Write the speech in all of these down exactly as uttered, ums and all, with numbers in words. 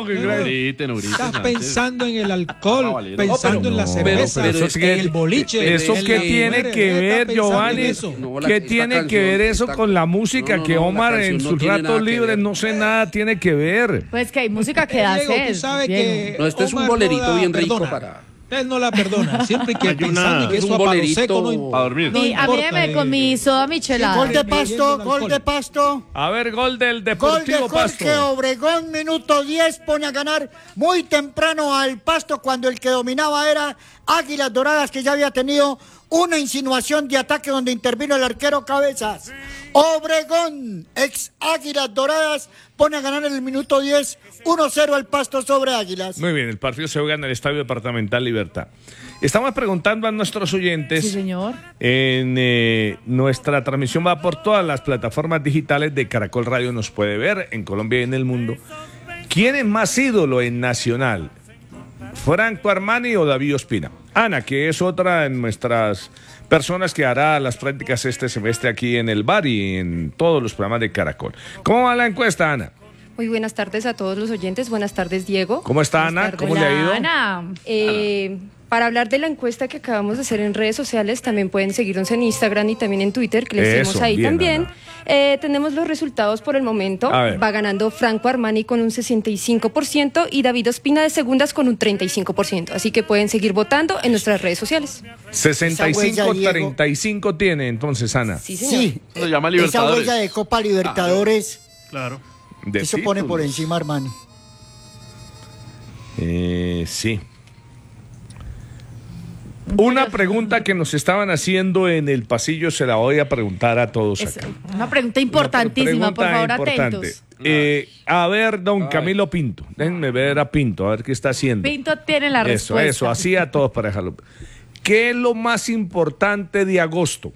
grite, no grite. Estás pensando en el alcohol, Valero. pensando No, en la pero- cerveza, pero- pero en es que- el boliche. ¿Eso en qué la tiene mujer, que está ver, pensando en Giovanni? eso. No, la- ¿Qué esta tiene que canción ver eso está- con la música? No, no, que no, la Omar canción en no sus tiene nada ratos que libres ver. no sé nada tiene que ver. Pues que hay música que da Diego, tú sed. sabes Diego. que No, este es un Omar bolerito no la bien rico perdona. para... Él no la perdona, siempre que Hay pensando una- en que es eso un a palo bolerito seco no importa. A dormir. Mi- a mí importa, me con mi soda michelada. Gol de Bebiendo Pasto, el gol alcohol. de Pasto. A ver, gol del Gol de Deportivo Pasto. Jorge Obregón, minuto diez, pone a ganar muy temprano al Pasto cuando el que dominaba era Águilas Doradas, que ya había tenido una insinuación de ataque donde intervino el arquero Cabezas. Obregón, ex Águilas Doradas, pone a ganar en el minuto diez, uno cero al Pasto sobre Águilas. Muy bien, el partido se juega en el Estadio Departamental Libertad. Estamos preguntando a nuestros oyentes. Sí, señor. En eh, nuestra transmisión va por todas las plataformas digitales de Caracol Radio, nos puede ver en Colombia y en el mundo. ¿Quién es más ídolo en Nacional? ¿Franco Armani o David Ospina? Ana, que es otra de nuestras personas que hará las prácticas este semestre aquí en el bar y en todos los programas de Caracol. ¿Cómo va la encuesta, Ana? Muy buenas tardes a todos los oyentes. Buenas tardes, Diego. ¿Cómo está, Buenas Ana? tardes. ¿Cómo le ha ido? Ana. Eh, para hablar de la encuesta que acabamos de hacer en redes sociales, también pueden seguirnos en Instagram y también en Twitter, que les Eso, tenemos ahí bien, también. Ana. Eh, tenemos los resultados por el momento. A ver. Va ganando Franco Armani con un sesenta y cinco por ciento y David Ospina de segundas con un treinta y cinco por ciento. Así que pueden seguir votando en nuestras redes sociales. sesenta y cinco a treinta y cinco tiene entonces, Ana. Sí, señor. Sí, Se llama esa Libertadores. huella de Copa Libertadores, Claro. De eso pone por títulos. encima, hermano. Eh, sí. Una pregunta que nos estaban haciendo en el pasillo se la voy a preguntar a todos Es acá. una pregunta importantísima, Una por pregunta favor, importante. atentos. Eh, a ver, don Camilo Pinto. Déjenme ver a Pinto, a ver qué está haciendo. Pinto tiene la Eso, respuesta. eso, así a todos para dejarlo. ¿Qué es lo más importante de agosto?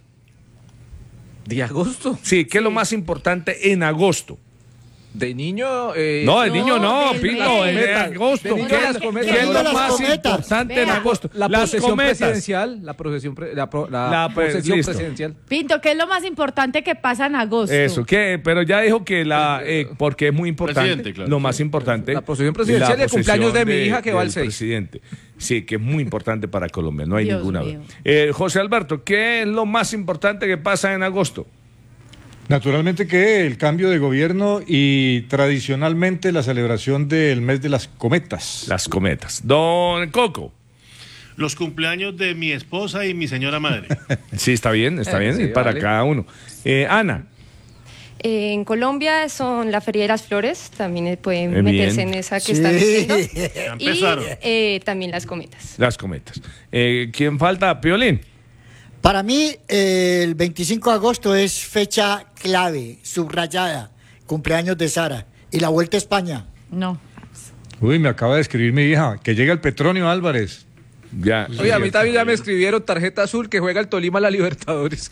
¿De agosto? Sí, ¿qué es lo más importante en agosto? De niño. Eh, No, de no, niño no, del Pinto, mes. en de agosto. De niño ¿Qué, las es- cometas. qué es lo Las más cometas. importante en Vea. agosto? La Las posesión cometas. presidencial. La procesión, pre- la, pro- la La pre- posesión listo. presidencial. Pinto, ¿qué es lo más importante que pasa en agosto? Eso, ¿qué? Pero ya dijo que la, eh, porque es muy importante, Presidente, claro. lo más importante. La posesión presidencial y el posesión cumpleaños de mi hija, que va al del seis. presidente. Sí, que es muy importante para Colombia, no hay Dios ninguna mío. duda. Eh, José Alberto, ¿qué es lo más importante que pasa en agosto? Naturalmente que el cambio de gobierno y tradicionalmente la celebración del mes de las cometas. Las cometas. Don Coco. Los cumpleaños de mi esposa y mi señora madre. Sí, está bien, está Eh, bien, sí, para vale. cada uno. Eh, Ana. Eh, en Colombia son la Feria de las Flores. También eh, pueden Eh, bien. meterse en esa que Sí. están diciendo. Ya Y empezaron. eh, también las cometas. Las cometas. Eh, ¿Quién falta? Piolín. Para mí, eh, el veinticinco de agosto es fecha clave, subrayada, cumpleaños de Sara. Y la Vuelta a España. No. Uy, me acaba de escribir mi hija, que llega el Petronio Álvarez. Ya. Oye, a mí también ya me escribieron tarjeta azul que juega el Tolima a la Libertadores.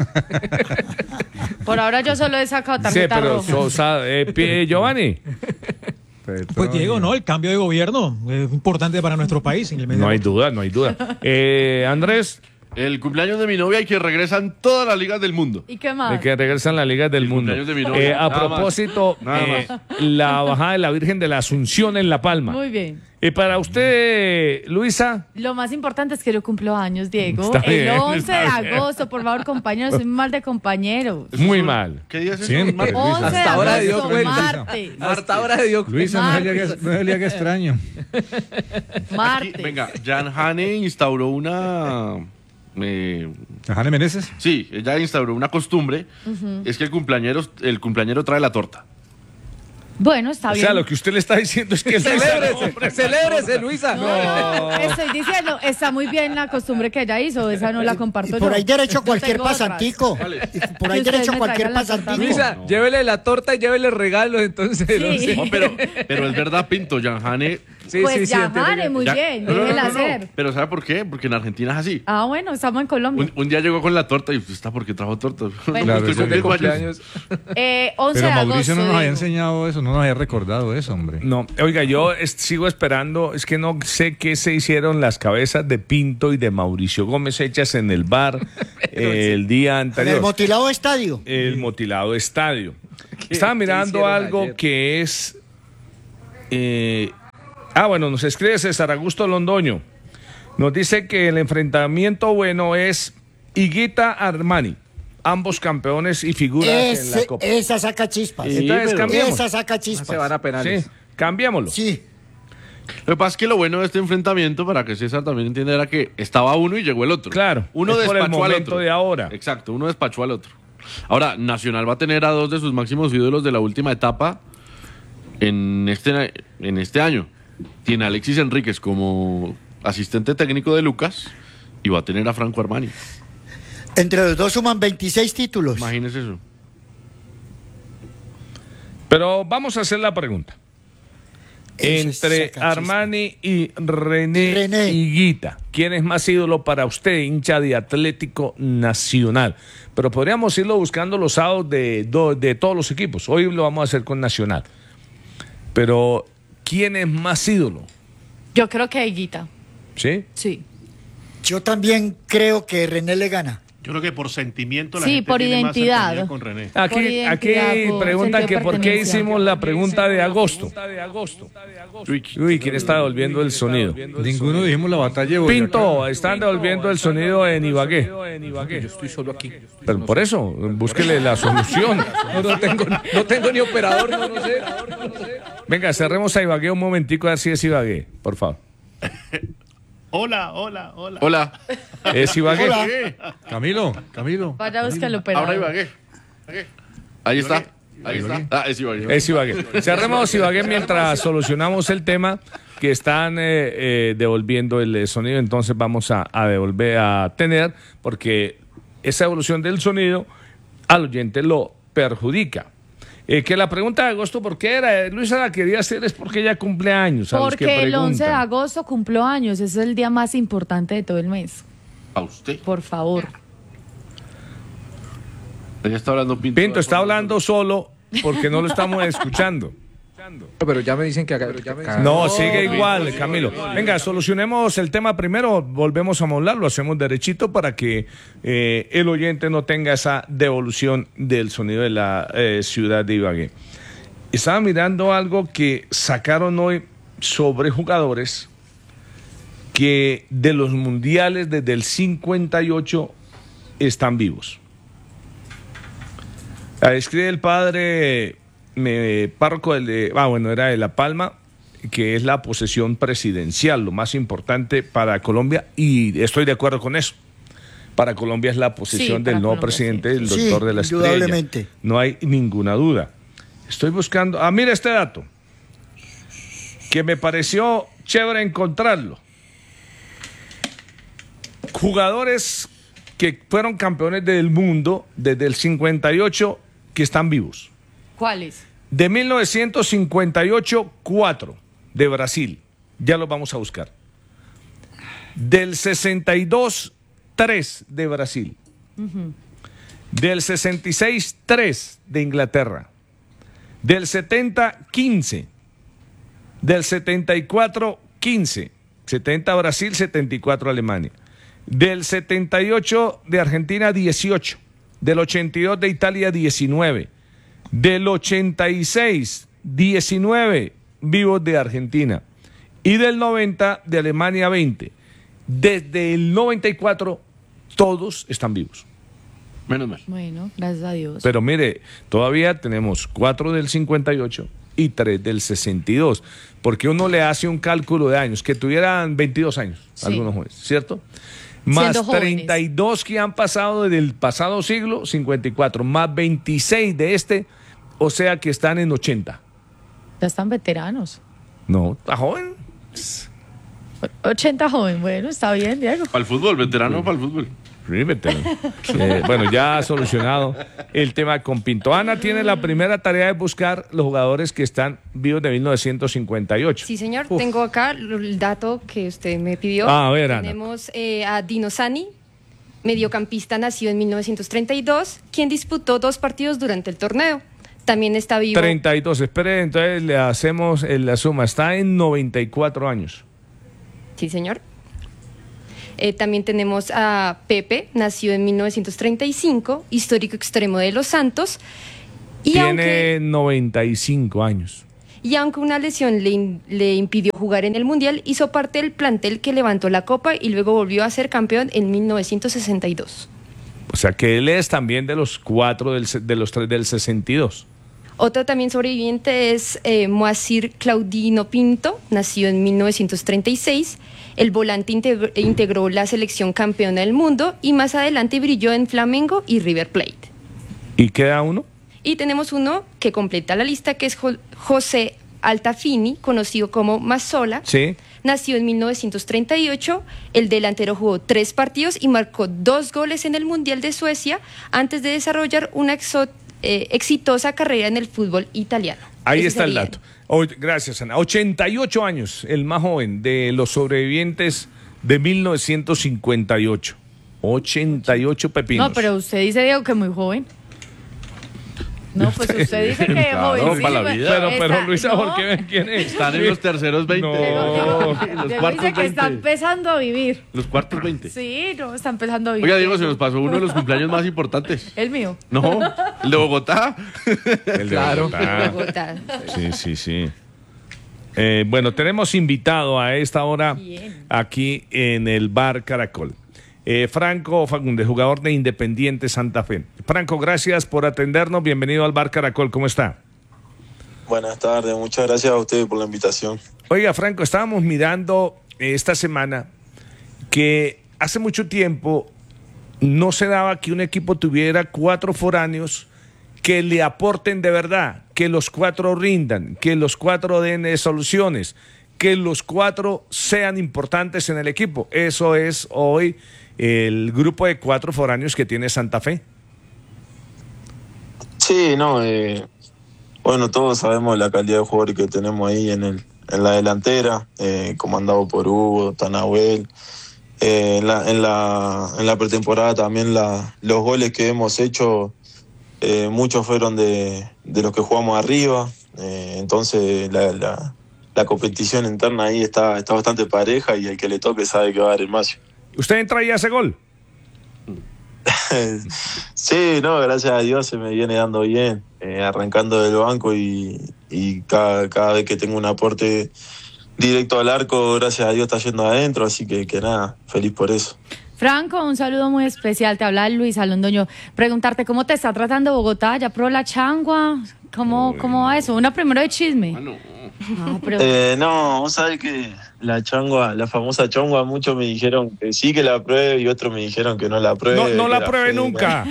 Por ahora yo solo he sacado Sí, tarjeta pero roja. Sosa, eh, Pi- Giovanni. Pues Diego, no, el cambio de gobierno es importante para nuestro país. En el mes de No hay agosto. duda, no hay duda. Eh, Andrés. El cumpleaños de mi novia y que regresan todas las ligas del mundo. ¿Y qué De más? que regresan las ligas del El mundo. cumpleaños de mi novia. Eh, a Nada más. propósito, Nada eh, la bajada de la Virgen de la Asunción en La Palma. Muy bien. Y para usted, Luisa, Lo más importante es que yo cumplo años, Diego. Está bien, el once de está bien. agosto, por favor, compañeros, soy mal de compañeros. muy mal. ¿Qué día es eso? Siempre. Martes. Luisa. once de Hasta ahora de Dios agosto, cuenta. martes. Hasta ahora de Dios. Luisa, no se le haga, no se le haga extraño. Aquí, Martes. venga, Jan Hane instauró una... eh, Jane Meneses. sí, ella instauró una costumbre. Es que el cumpleañero, el cumpleañero trae la torta. Bueno, está O bien. sea, lo que usted le está diciendo es que Luisa, Celébrese, celébrese, Luisa. No, estoy diciendo, está muy bien la costumbre que ella hizo, esa no la comparto Y por yo. ahí derecho a Yo cualquier tengo otras. pasantico. Y por ahí Que ustedes derecho a me cualquier traigan la torta. pasantico. Luisa, llévele la torta y llévele regalos, entonces. Sí. no sé. No, pero, pero es verdad, Pinto, Jan Hane... Sí, Pues sí, sí, ya, entiendo Jane, que- muy ya- bien, No, no, no, déjela no, no. hacer. Pero ¿sabe por qué? Porque en Argentina es así. Ah, bueno, estamos en Colombia. Un, un día llegó con la torta y usted está porque trajo torta. Bueno. Claro, Estoy eso de cumpliendo años. cumpleaños. Eh, once Pero de Mauricio no agosto, nos había Diego. enseñado eso, no nos había recordado eso, hombre. No, oiga, yo es- sigo esperando, es que no sé qué se hicieron las cabezas de Pinto y de Mauricio Gómez hechas en el bar eh, el día En anterior. el motilado estadio. El motilado estadio. Estaba qué mirando hicieron algo ayer? que es eh, Ah, bueno, nos escribe César Augusto Londoño. Nos dice que el enfrentamiento bueno es Higuita Armani. Ambos campeones y figuras Ese, en la Copa. Esa saca chispas. Sí, entonces cambiamos. Esa saca chispas. Se van a penales. Sí, cambiémoslo. Sí. Lo que pasa es que lo bueno de este enfrentamiento, para que César también entienda, era que estaba uno y llegó el otro. Claro, Uno es por el despachó al momento otro. de ahora. Exacto, uno despachó al otro. Ahora, Nacional va a tener a dos de sus máximos ídolos de la última etapa en este, en este año. Tiene a Alexis Enríquez como asistente técnico de Lucas y va a tener a Franco Armani. Entre los dos suman veintiséis títulos. Imagínese eso. Pero vamos a hacer la pregunta. Entre Ese saca Armani y René, René. Higuita, ¿quién es más ídolo para usted, hincha de Atlético Nacional? Pero podríamos irlo buscando los sábados de, do- de todos los equipos. Hoy lo vamos a hacer con Nacional. Pero, ¿quién es más ídolo? Yo creo que Higuita. ¿Sí? Sí. Yo también creo que René le gana. Yo creo que por sentimiento la Sí, gente por tiene más identidad. cercanía con René. Por Aquí, identidad, aquí por preguntan sentido que de por qué pertenencia. hicimos la pregunta de agosto. Uy, ¿quién está devolviendo el sonido? Ninguno dijimos la batalla de Boyacá. Pinto, están devolviendo el sonido en Ibagué. Yo estoy solo aquí. Pero por eso, búsquele la solución. No, no tengo, no tengo ni operador, no, no sé. Venga, cerremos a Ibagué un momentico a ver si es Ibagué, por favor. Hola, hola, hola. Hola. ¿Es Ibagué? Hola. Camilo, Camilo. Vaya a buscar el Ahora operador. Ibagué. Ahí está. Ahí está. Ah, es Ibagué. Es Ibagué. Cerremos Ibagué mientras solucionamos el tema que están eh, eh, devolviendo el eh, sonido. Entonces vamos a, a devolver a tener, porque esa evolución del sonido al oyente lo perjudica. Eh, que la pregunta de agosto, ¿por qué era? Luisa la quería hacer es porque ella cumple años. A los que Porque el once de preguntan. agosto cumplo años. Ese es el día más importante de todo el mes. A usted. Por favor. Ella está hablando Pinto. Pinto está hablando solo porque no lo estamos escuchando. Pero ya me dicen que acá. No, sigue igual, Camilo. Venga, solucionemos el tema primero, volvemos a modular, lo hacemos derechito para que eh, el oyente no tenga esa devolución del sonido de la eh, ciudad de Ibagué. Estaba mirando algo que sacaron hoy sobre jugadores que de los mundiales desde el cincuenta y ocho están vivos. Ah, escribe el padre me, párroco del de, ah, bueno, era de La Palma, que es la posesión presidencial, lo más importante para Colombia, y estoy de acuerdo con eso. Para Colombia es la posesión Sí, del para nuevo Colombia, presidente, sí. el doctor Sí, de la Estrella. indudablemente. No hay ninguna duda. Estoy buscando, ah, mira este dato, que me pareció chévere encontrarlo. Jugadores que fueron campeones del mundo desde el cincuenta y ocho que están vivos. ¿Cuáles? De mil novecientos cincuenta y ocho, cuatro de Brasil. Ya los vamos a buscar. Del sesenta y dos, tres de Brasil. Uh-huh. Del sesenta y seis, tres de Inglaterra. Del setenta, quince. Del setenta y cuatro, quince. setenta Brasil, setenta y cuatro Alemania. Del setenta y ocho de Argentina, dieciocho. Del ochenta y dos de Italia, diecinueve. Del ochenta y seis, diecinueve vivos de Argentina. Y del noventa de Alemania, veinte. Desde el noventa y cuatro, todos están vivos. Menos mal. Bueno, gracias a Dios. Pero mire, todavía tenemos cuatro del cincuenta y ocho y tres del sesenta y dos. Porque uno le hace un cálculo de años, que tuvieran veintidós años, Sí. algunos jóvenes, ¿cierto? Más Siendo jóvenes. treinta y dos que han pasado desde el pasado siglo, cincuenta y cuatro, más veintiséis de este, o sea que están en ochenta. Ya están veteranos. No, está joven. ochenta joven, bueno, está bien, Diego. Para el fútbol, veterano para el fútbol. Sí, veterano. Eh, bueno, ya ha solucionado el tema con Pinto. Ana tiene la primera tarea de buscar los jugadores que están vivos de mil novecientos cincuenta y ocho. Sí, señor. Tengo acá el dato que usted me pidió. Ah, a ver, Ana. Tenemos eh, a Dino Sani, mediocampista nacido en mil novecientos treinta y dos, quien disputó dos partidos durante el torneo. También está vivo. treinta y dos, espere, entonces le hacemos eh, la suma. Está en noventa y cuatro años. Sí, señor. Eh, también tenemos a Pepe, nacido en mil novecientos treinta y cinco, histórico extremo de Los Santos. Y Tiene aunque, noventa y cinco años. y aunque una lesión le, in, le impidió jugar en el Mundial, hizo parte del plantel que levantó la Copa y luego volvió a ser campeón en mil novecientos sesenta y dos. O sea que él es también de los cuatro del, de los tres del sesenta y dos. Otro también sobreviviente es eh, Moacir Claudino Pinto, nacido en mil novecientos treinta y seis. El volante integró, integró la selección campeona del mundo y más adelante brilló en Flamengo y River Plate. ¿Y queda uno? Y tenemos uno que completa la lista, que es Jo- José Altafini, conocido como Mazzola. Sí. Nació en mil novecientos treinta y ocho, el delantero jugó tres partidos y marcó dos goles en el Mundial de Suecia antes de desarrollar una exo- eh, exitosa carrera en el fútbol italiano. Ahí Ese está el sería dato. O- gracias, Ana. ochenta y ocho años, el más joven de los sobrevivientes de mil novecientos cincuenta y ocho. ochenta y ocho pepinos. No, pero usted dice, Diego, que muy joven. No, pues usted dice que es Claro, joven. para la vida. Pero, pero Está- Luisa, no. ¿por qué? ¿Quién es? Están en los terceros veinte. No. Diego, Los Diego cuartos dice que está veinte. empezando a vivir. Los cuartos veinte. Sí, no, está empezando a vivir. Oiga, Diego, se nos pasó uno de los cumpleaños más importantes. El mío. No, el de Bogotá. El de Claro. Bogotá. Bogotá. Sí, sí, sí. Eh, bueno, tenemos invitado a esta hora Bien. aquí en el Bar Caracol. Eh, Franco Fagundes, jugador de Independiente Santa Fe. Franco, gracias por atendernos. Bienvenido al Bar Caracol. ¿Cómo está? Buenas tardes, muchas gracias a ustedes por la invitación. Oiga, Franco, estábamos mirando eh, esta semana que hace mucho tiempo no se daba que un equipo tuviera cuatro foráneos que le aporten de verdad, que los cuatro rindan, que los cuatro den eh, soluciones, que los cuatro sean importantes en el equipo. Eso es hoy el grupo de cuatro foráneos que tiene Santa Fe. Sí, no, eh, bueno, todos sabemos la calidad de jugadores que tenemos ahí en el en la delantera, eh, comandado por Hugo, Tanahuel. Eh, en, la, en, la, en la pretemporada también la, los goles que hemos hecho, eh, muchos fueron de, de los que jugamos arriba. Eh, entonces la, la, la competición interna ahí está, está bastante pareja y el que le toque sabe que va a dar el macio. ¿Usted entra y hace gol? Sí, no, gracias a Dios se me viene dando bien, eh, arrancando del banco y, y cada, cada vez que tengo un aporte directo al arco, gracias a Dios está yendo adentro, así que, que nada, feliz por eso. Franco, un saludo muy especial. Te habla Luisa Londoño. Preguntarte cómo te está tratando Bogotá. ¿Ya probó la changua? ¿Cómo, cómo va eso? Una primero de chisme. Bueno, Ah, pero- Eh, no, vos sabés que la changua, la famosa changua, muchos me dijeron que sí que la pruebe y otros me dijeron que no la pruebe. No, no que la pruebe fe, nunca.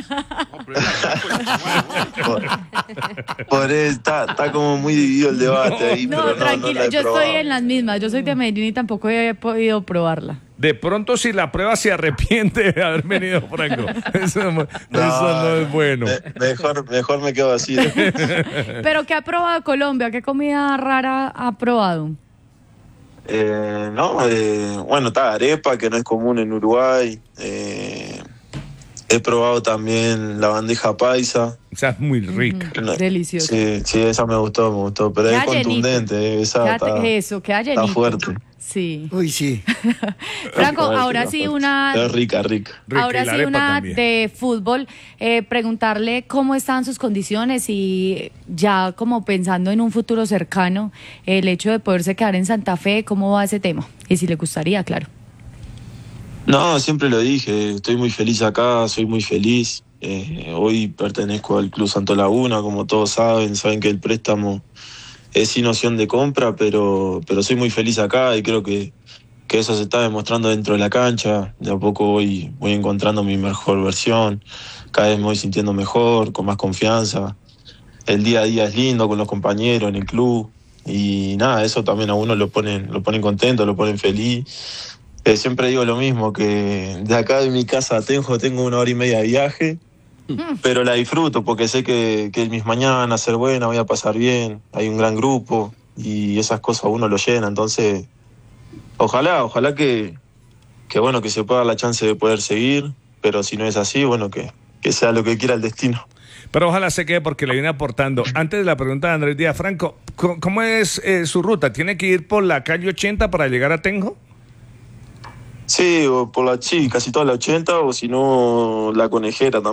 Por, por eso está, está como muy dividido el debate ahí, no, pero no, tranquilo, no la he yo probado. estoy en las mismas. Yo soy de Medellín y tampoco he podido probarla. De pronto, si la prueba se arrepiente de haber venido, Franco. Eso, no, eso no es bueno. Me- mejor, mejor me quedo así. ¿Pero qué ha probado Colombia? ¿Qué comida rara ha probado? Eh, no, eh, bueno, está arepa, que no es común en Uruguay. Eh, he probado también la bandeja paisa. O sea, es muy rica. No, Delicioso. Sí, sí, esa me gustó, me gustó, pero Queda es contundente, eh, esa Queda- está, eso, queda está llenito. fuerte. Sí. Uy, sí. Franco, Está ahora fuerte, sí está una... fuerte. Es rica, rica. Rica, Ahora y la sí, arepa una también. de fútbol, eh, preguntarle cómo están sus condiciones y ya como pensando en un futuro cercano, el hecho de poderse quedar en Santa Fe, ¿cómo va ese tema? Y si le gustaría, claro. No, siempre lo dije, estoy muy feliz acá, soy muy feliz. Eh, hoy pertenezco al Club Santo Laguna, como todos saben, saben que el préstamo es sin opción de compra, pero, pero soy muy feliz acá y creo que, que eso se está demostrando dentro de la cancha. De a poco voy, voy encontrando mi mejor versión, cada vez me voy sintiendo mejor, con más confianza. El día a día es lindo con los compañeros en el club y nada, eso también a uno lo ponen, lo ponen contento, lo ponen feliz. Eh, siempre digo lo mismo, que de acá de mi casa a Tenjo tengo una hora y media de viaje, pero la disfruto porque sé que, que mis mañanas van a ser buenas, voy a pasar bien, hay un gran grupo y esas cosas uno lo llena, entonces ojalá, ojalá que, que bueno, que se pueda dar la chance de poder seguir, pero si no es así, bueno, que, que sea lo que quiera el destino. Pero ojalá se quede porque le viene aportando. Antes de la pregunta de Andrés Díaz, Franco, ¿cómo, cómo es eh, su ruta? ¿Tiene que ir por la calle ochenta para llegar a Tenjo? Sí, o por la sí, casi toda la ochenta o si no la Conejera también.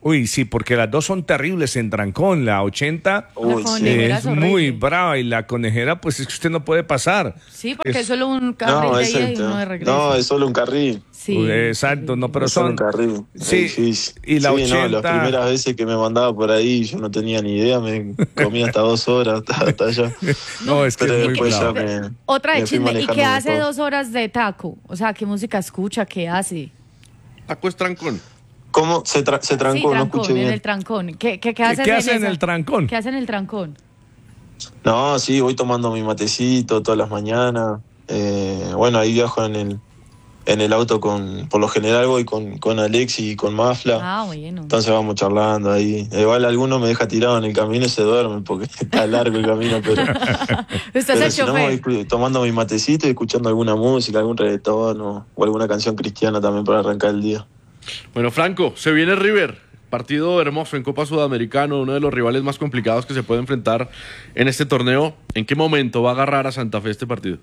Uy, sí, porque las dos son terribles en trancón. La ochenta Uy, sí. es muy brava y la conejera, pues es que usted no puede pasar. Sí, porque Es- es solo un carril No, de es, ida y el- uno de regreso. no, es solo un carril. Sí. Uy, exacto, no, pero es solo son... un carril. Sí, es difícil. y la Sí, ochenta... no, las primeras veces que me mandaba por ahí yo no tenía ni idea, me comía hasta dos horas, hasta, hasta allá. No, es que Pero es muy después ya bravo. me, Otra de me fui chisme. ¿Y manejando qué hace mejor. dos horas de taco? O sea, ¿qué música escucha? ¿Qué hace? Taco es trancón. ¿Cómo? Se, tra- se trancó, sí, no trancón, escuché en bien. el trancón. ¿Qué, qué, qué haces ¿Qué hace en esa- el trancón? ¿Qué hace en el trancón? No, sí, voy tomando mi matecito todas las mañanas. Eh, bueno, ahí viajo en el, en el auto con, por lo general voy con, con Alexi y con Mafla. Ah, bueno. Entonces vamos charlando ahí. Igual alguno me deja tirado en el camino y se duerme porque está largo el camino, pero, Usted es pero el si no chofer. voy tomando mi matecito y escuchando alguna música, algún reggaetón o, o alguna canción cristiana también para arrancar el día. Bueno, Franco, se viene River. Partido hermoso en Copa Sudamericana, uno de los rivales más complicados que se puede enfrentar en este torneo. ¿En qué momento va a agarrar a Santa Fe este partido?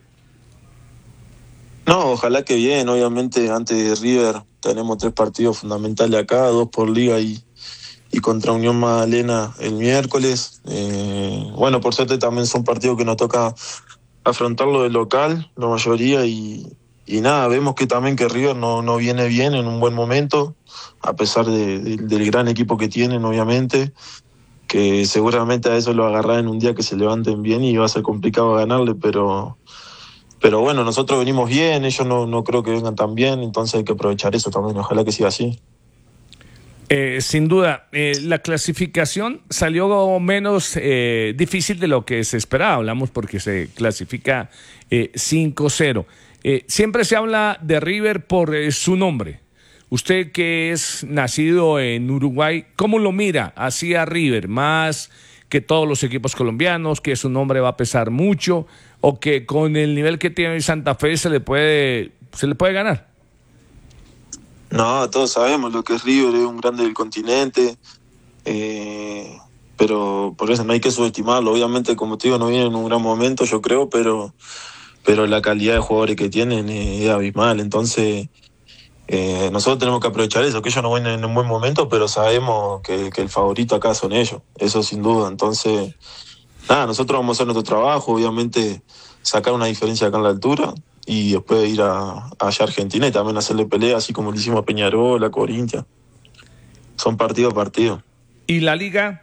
No, ojalá que bien. Obviamente antes de River tenemos tres partidos fundamentales acá, dos por liga y, y contra Unión Magdalena el miércoles. Eh, bueno, por suerte también son partidos que nos toca afrontarlo de local, la mayoría, y, y nada, vemos que también que River no, no viene bien en un buen momento, a pesar de, de- del gran equipo que tienen, obviamente, que seguramente a eso lo agarrá en un día que se levanten bien y va a ser complicado ganarle, pero... Pero bueno, nosotros venimos bien, ellos no, no creo que vengan tan bien, entonces hay que aprovechar eso también, ojalá que siga así. Eh, sin duda, eh, la clasificación salió menos eh, difícil de lo que se esperaba. Hablamos porque se clasifica eh, cinco cero. Eh, siempre se habla de River por eh, su nombre. Usted que es nacido en Uruguay, ¿cómo lo mira así a River? Más que todos los equipos colombianos, que su nombre va a pesar mucho, o que con el nivel que tiene Santa Fe se le puede, se le puede ganar. No, todos sabemos lo que es River, es un grande del continente, eh, pero por eso no hay que subestimarlo. Obviamente, como te digo, no viene en un gran momento, yo creo, pero, pero la calidad de jugadores que tienen es, es abismal. Entonces, eh, nosotros tenemos que aprovechar eso, que ellos no vienen en un buen momento, pero sabemos que, que el favorito acá son ellos, eso sin duda. Entonces, nada, nosotros vamos a hacer nuestro trabajo, obviamente sacar una diferencia acá en la altura y después ir a, allá a Argentina y también hacerle pelea, así como le hicimos a Peñarol, a Corinthians. Son partido a partido. ¿Y la liga?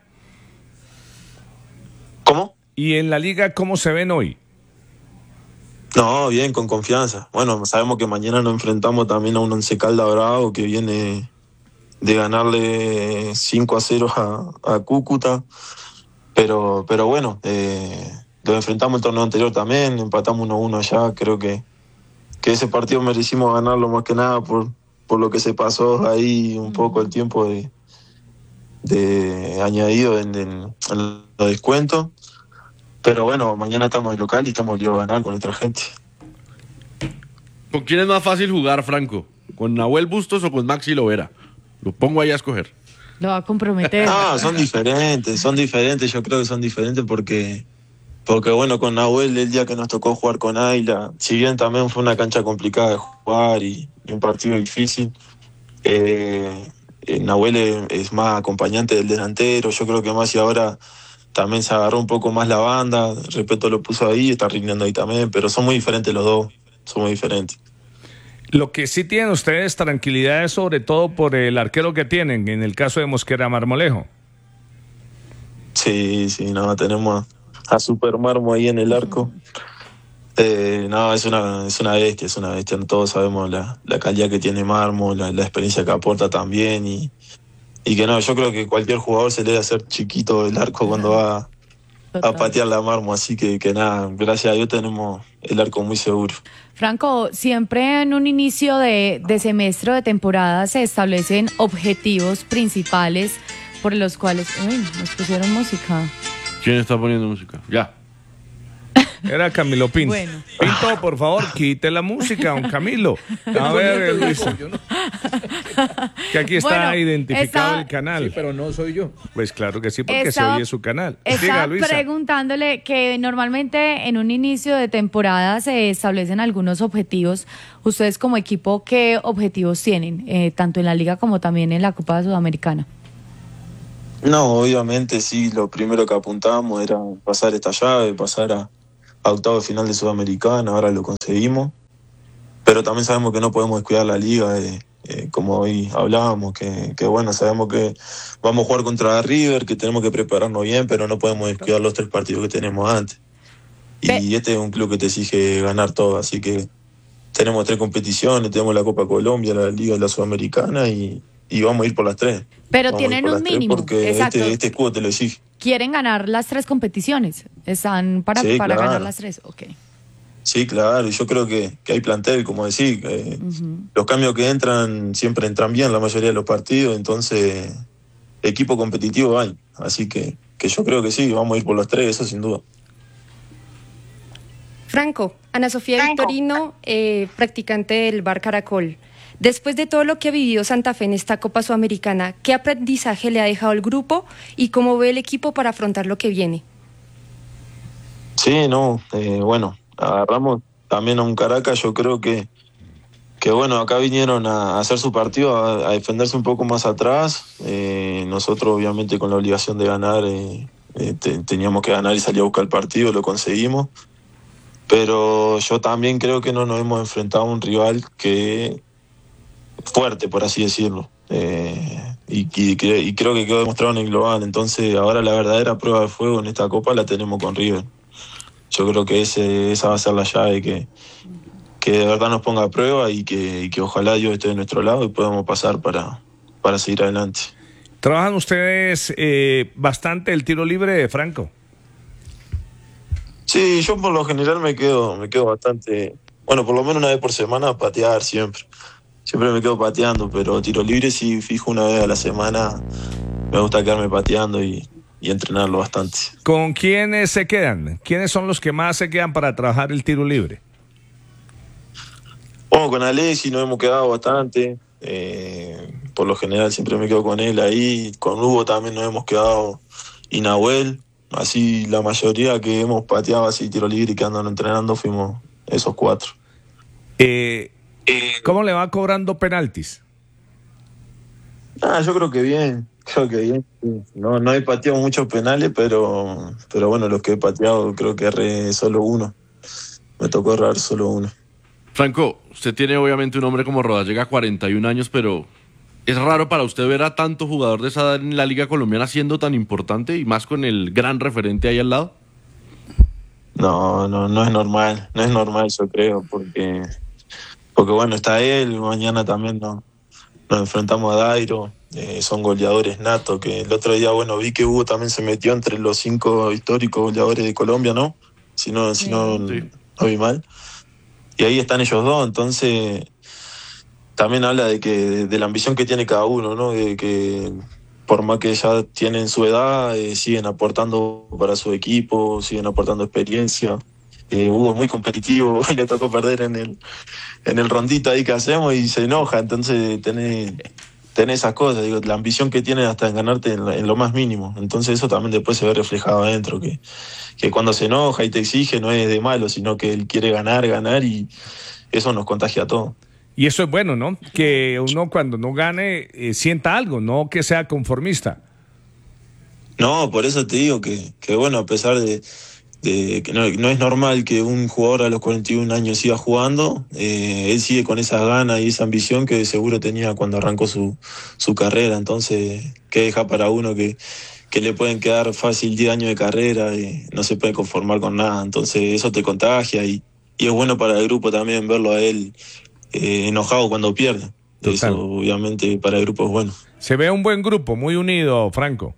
¿Cómo? ¿Y en la liga cómo se ven hoy? No, bien, con confianza. Bueno, sabemos que mañana nos enfrentamos también a un Once Caldas Bravo que viene de ganarle cinco a cero a, a Cúcuta. Pero, pero bueno, eh, lo enfrentamos el torneo anterior también, empatamos uno a uno allá. Creo que, que ese partido merecimos ganarlo más que nada por, por lo que se pasó ahí un poco el tiempo de, de añadido en, en, en los descuentos. Pero bueno, mañana estamos de local y estamos obligados a ganar con nuestra gente. ¿Con quién es más fácil jugar, Franco? ¿Con Nahuel Bustos o con Maxi Lovera? Lo pongo ahí a escoger. Lo va a comprometer. No, son diferentes, son diferentes, yo creo que son diferentes porque, porque bueno, con Nahuel el día que nos tocó jugar con Ayla, si bien también fue una cancha complicada de jugar y, y un partido difícil, eh, eh, Nahuel es, es más acompañante del delantero, yo creo que Maxi ahora también se agarró un poco más la banda, Repeto lo puso ahí, está rindiendo ahí también, pero son muy diferentes los dos, son muy diferentes. Lo que sí tienen ustedes tranquilidad es sobre todo por el arquero que tienen, en el caso de Mosquera Marmolejo. Sí, sí, no, tenemos a, a Super Marmo ahí en el arco. Eh, no, es una, es una bestia, es una bestia. Todos sabemos la, la calidad que tiene Marmo, la, la experiencia que aporta también. Y, y que no, yo creo que cualquier jugador se le debe hacer chiquito el arco cuando va a patear la Marmo. Así que, que nada, gracias a Dios tenemos el arco muy seguro. Franco, siempre en un inicio de, de semestre o de temporada se establecen objetivos principales por los cuales... Uy, nos pusieron música. ¿Quién está poniendo música? Ya. Era Camilo Pinto. Bueno. Pinto, por favor, quite la música, don Camilo. A ver, Luis. Que aquí está Bueno, identificado está- el canal. Sí, pero no soy yo. Pues claro que sí, porque Estaba- se oye su canal. Estaba Diga, Luisa. preguntándole que normalmente en un inicio de temporada se establecen algunos objetivos. Ustedes como equipo, ¿qué objetivos tienen? Eh, tanto en la liga como también en la Copa Sudamericana. No, obviamente sí, lo primero que apuntábamos era pasar esta llave, pasar a, a octavo de final de Sudamericana, ahora lo conseguimos, pero también sabemos que no podemos descuidar la liga, eh, eh, como hoy hablábamos, que, que bueno, sabemos que vamos a jugar contra River, que tenemos que prepararnos bien, pero no podemos descuidar los tres partidos que tenemos antes. Y este es un club que te exige ganar todo, así que tenemos tres competiciones, tenemos la Copa Colombia, la Liga de la Sudamericana y, y vamos a ir por las tres. Pero vamos tienen un mínimo, porque exacto. este, este escudo te lo exige. Quieren ganar las tres competiciones, están para, Sí, para claro. ganar las tres, ok. Sí, claro, y yo creo que, que hay plantel, como decir, eh, uh-huh. Los cambios que entran siempre entran bien la mayoría de los partidos, entonces equipo competitivo hay, así que, que yo creo que sí, vamos a ir por los tres, eso sin duda. Franco, Ana Sofía Franco. Victorino, eh, practicante del Bar Caracol. Después de todo lo que ha vivido Santa Fe en esta Copa Sudamericana, ¿qué aprendizaje le ha dejado el grupo y cómo ve el equipo para afrontar lo que viene? Sí, no, eh, bueno, agarramos también a un Caracas, yo creo que, que bueno, acá vinieron a hacer su partido, a, a defenderse un poco más atrás. Eh, nosotros obviamente con la obligación de ganar, eh, eh, te, teníamos que ganar y salir a buscar el partido, lo conseguimos. Pero yo también creo que no nos hemos enfrentado a un rival que fuerte, por así decirlo. Eh, y, y, y creo que quedó demostrado en el global. Entonces ahora la verdadera prueba de fuego en esta Copa la tenemos con River. Yo creo que ese, esa va a ser la llave que, que de verdad nos ponga a prueba y que, y que ojalá Dios esté de nuestro lado y podamos pasar para, para seguir adelante. ¿Trabajan ustedes eh, bastante el tiro libre, Franco? Sí, yo por lo general me quedo, me quedo bastante, bueno, por lo menos una vez por semana a patear siempre. Siempre me quedo pateando, pero tiro libre sí fijo una vez a la semana. Me gusta quedarme pateando y, y entrenarlo bastante. ¿Con quiénes se quedan? ¿Quiénes son los que más se quedan para trabajar el tiro libre? Bueno, con Alexis nos hemos quedado bastante. Eh, por lo general siempre me quedo con él ahí. Con Hugo también nos hemos quedado y Nahuel. Así la mayoría que hemos pateado así tiro libre y que andan entrenando fuimos esos cuatro. Eh, ¿Cómo le va cobrando penaltis? Ah, yo creo que bien, creo que bien. No, no he pateado muchos penales, pero, pero bueno, los que he pateado creo que erré solo uno. Me tocó errar solo uno. Franco, usted tiene obviamente un hombre como Rodas, llega a cuarenta y un años, pero ¿es raro para usted ver a tanto jugador de esa edad en la Liga Colombiana siendo tan importante y más con el gran referente ahí al lado? No, no, no es normal, no es normal yo creo, porque, porque bueno, está él, mañana también no, nos enfrentamos a Dairo, eh, son goleadores natos, que el otro día, bueno, vi que Hugo también se metió entre los cinco históricos goleadores de Colombia, ¿no? Si no, si no, sí. no vi mal. Y ahí están ellos dos, entonces también habla de que de, de la ambición que tiene cada uno, ¿no? De que por más que ya tienen su edad, eh, siguen aportando para su equipo, siguen aportando experiencia. Eh, Hugo es muy competitivo, hoy le tocó perder en el, en el rondito ahí que hacemos y se enoja, entonces tenés, tenés esas cosas, digo, la ambición que tiene hasta en ganarte en, la, en lo más mínimo. Entonces eso también después se ve reflejado adentro, que, que cuando se enoja y te exige no es de malo, sino que él quiere ganar, ganar y eso nos contagia a todos. Y eso es bueno, ¿no? Que uno cuando no gane eh, sienta algo, no que sea conformista. No, por eso te digo que, que bueno, a pesar de, de que no, no es normal que un jugador a los cuarenta y un años siga jugando, eh, él sigue con esas ganas y esa ambición que seguro tenía cuando arrancó su, su carrera. Entonces, ¿qué deja para uno que, que le pueden quedar fácil diez años de carrera y no se puede conformar con nada? Entonces eso te contagia y, y es bueno para el grupo también verlo a él Eh, enojado cuando pierde. Total. Eso obviamente para el grupo es bueno. Se ve un buen grupo, muy unido, Franco.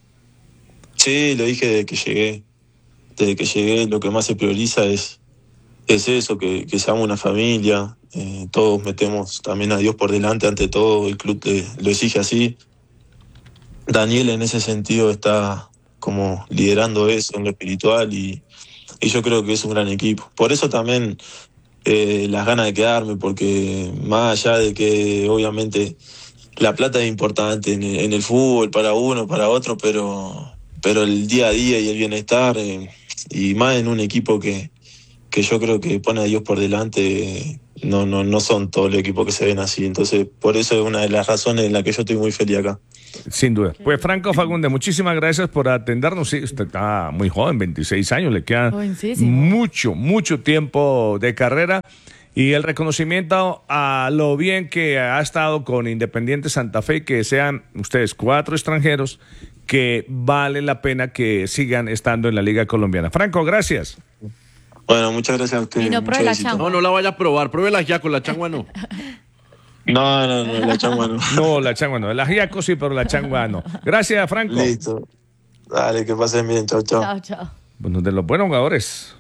Sí, lo dije desde que llegué. Desde que llegué lo que más se prioriza es, es eso, que, que seamos una familia. Eh, todos metemos también a Dios por delante ante todo, el club te, lo exige así. Daniel en ese sentido está como liderando eso en lo espiritual y, y yo creo que es un gran equipo. Por eso también Eh, las ganas de quedarme, porque más allá de que obviamente la plata es importante en el, en el fútbol para uno, para otro, pero, pero el día a día y el bienestar, eh, y más en un equipo que, que yo creo que pone a Dios por delante, no, no, no son todos los equipos que se ven así. Entonces, por eso es una de las razones en las que yo estoy muy feliz acá. Sin duda. Pues Franco Fagundes, muchísimas gracias por atendernos. Sí, usted está muy joven, veintiséis años, le queda mucho, mucho tiempo de carrera. Y el reconocimiento a lo bien que ha estado con Independiente Santa Fe, que sean ustedes cuatro extranjeros, que vale la pena que sigan estando en la Liga Colombiana. Franco, gracias. Bueno, muchas gracias a ustedes. Y no pruebe la changua. No, no la vaya a probar, pruébela ya, con la changua no. No, no, no, la changua no. No, la changua no. El ajiaco sí, pero la changua no. Gracias, Franco. Listo. Dale, que pasen bien. Chao, chao. Chao, chao. Bueno, de los buenos jugadores.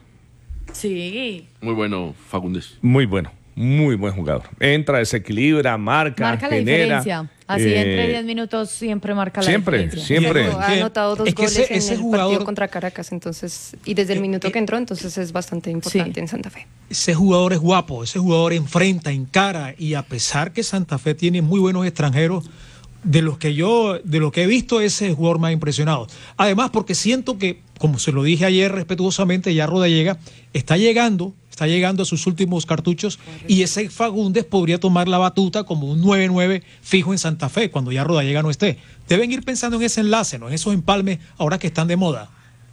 Sí. Muy bueno, Fagundes. Muy bueno, muy buen jugador. Entra, desequilibra, marca, Marca la genera. diferencia. Así eh, entre diez minutos siempre marca la siempre, diferencia. siempre. Ha anotado dos Es que goles ese- en ese el jugador- partido contra Caracas, entonces, y desde el minuto que entró, entonces es bastante importante Sí. en Santa Fe. Ese jugador es guapo, ese jugador enfrenta, encara, y a pesar que Santa Fe tiene muy buenos extranjeros, de los que yo, de lo que he visto, ese es el jugador más impresionado. Además, porque siento que, como se lo dije ayer respetuosamente, ya Rodallega está llegando, está llegando a sus últimos cartuchos, y ese Fagundes podría tomar la batuta como un nueve nueve fijo en Santa Fe cuando ya Rodallega no esté. Deben ir pensando en ese enlace, ¿no? En esos empalmes ahora que están de moda.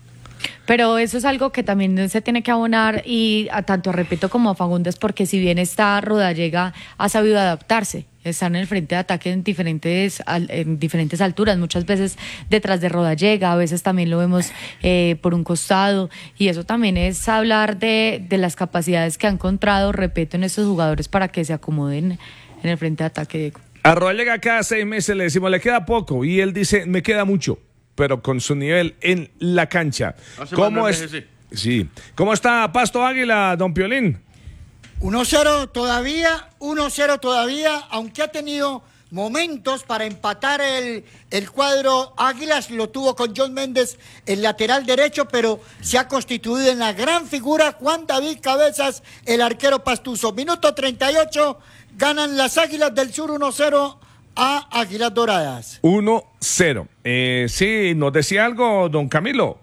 Pero eso es algo que también se tiene que abonar y a tanto a Repeto como a Fagundes, porque si bien está Rodallega, ha sabido adaptarse, está en el frente de ataque en diferentes, al- en diferentes alturas, muchas veces detrás de Rodallega, a veces también lo vemos eh, por un costado, y eso también es hablar de, de las capacidades que ha encontrado Repeto en estos jugadores para que se acomoden en el frente de ataque, Diego. A Rodallega cada seis meses le decimos, le queda poco, y él dice, me queda mucho, pero con su nivel en la cancha. Hace ¿Cómo mal, es? no envejece. Sí. ¿Cómo está Pasto Águila, don Piolín? uno cero todavía, uno cero todavía, aunque ha tenido momentos para empatar el, el cuadro Águilas, lo tuvo con John Méndez, el lateral derecho, pero se ha constituido en la gran figura Juan David Cabezas, el arquero pastuso. Minuto treinta y ocho, ganan las Águilas del Sur uno cero a Águilas Doradas. uno cero. Eh, sí, ¿nos decía algo, don Camilo?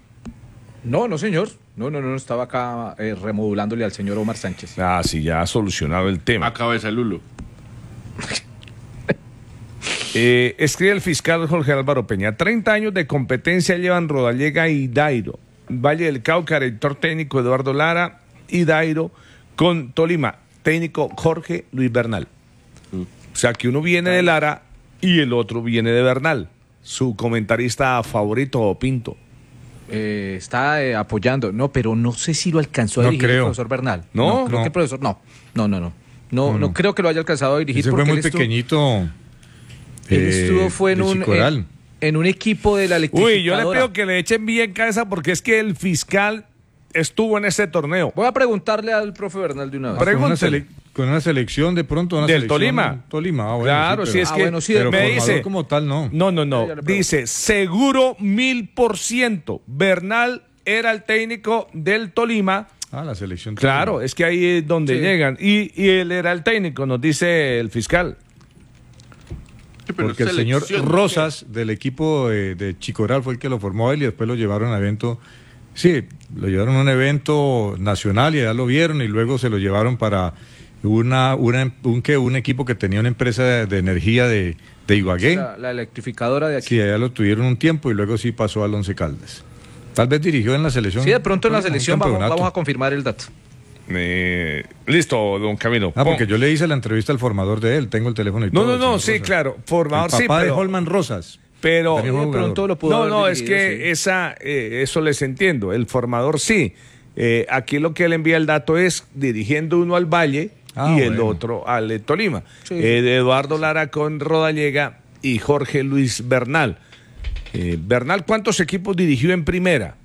No, no, señor. No, no, no, estaba acá eh, remodulándole al señor Omar Sánchez. Ah, sí, ya ha solucionado el tema. A cabeza el Lulo. Eh, escribe el fiscal Jorge Álvaro Peña. treinta años de competencia llevan Rodallega y Dairo. Valle del Cauca, director técnico Eduardo Lara, y Dairo con Tolima, técnico Jorge Luis Bernal. Mm. O sea que uno viene de Lara y el otro viene de Bernal. Su comentarista favorito, Pinto. Eh, está eh, apoyando, no, pero no sé si lo alcanzó a No dirigir creo. el profesor Bernal. ¿No? creo No. que el profesor, no, no, no, no. No, No, no, no. creo que lo haya alcanzado a dirigir. Ese fue porque muy él estuvo- pequeñito. Él eh, estuvo, fue en de un, Chicoral. en, en un equipo de la electrificadora. Uy, yo le pido que le echen bien cabeza porque es que el fiscal estuvo en ese torneo. Voy a preguntarle al profe Bernal de una vez. Ah, con, una pregúntele. sele- con una selección de pronto. Una Del selección- Tolima. Tolima, ah, bueno, Claro, sí, sí, pero- es Ah, que bueno, sí, pero me formador dice, como tal, no. no, no, no, Ya le pregunto. dice, seguro mil por ciento, Bernal era el técnico del Tolima. Ah, la selección. Claro, Tolima. es que ahí es donde Sí. llegan. Y, y él era el técnico, nos dice el fiscal. Sí, pero Porque el señor selección, Rosas del equipo de, de Chicoral fue el que lo formó a él y después lo llevaron a evento. Sí, lo llevaron a un evento nacional y allá lo vieron y luego se lo llevaron para una, una un, que, un equipo que tenía una empresa de, de energía de, de Ibagué. La, la electrificadora de aquí. Sí, allá lo tuvieron un tiempo y luego sí pasó al Once Caldas. Tal vez dirigió en la selección. Sí, de pronto en la un selección vamos, campeonato. vamos a confirmar el dato. Eh, listo, don Camilo. Ah, porque Pon- yo le hice la entrevista al formador de él, tengo el teléfono y No, todo. no, el no, señor sí, Rosas. claro, formador El sí, papá de pero... Holman Rosas. Pero También fue de jugador. pronto lo pudo no, haber no, es dirigido, que sí. esa, eh, eso les entiendo. El formador sí. Eh, aquí lo que él envía el dato es dirigiendo uno al Valle Ah, y el bueno. otro al eh, Tolima. Sí. Eh, de Eduardo Lara con Rodallega y Jorge Luis Bernal. Eh, Bernal, ¿cuántos equipos dirigió en primera?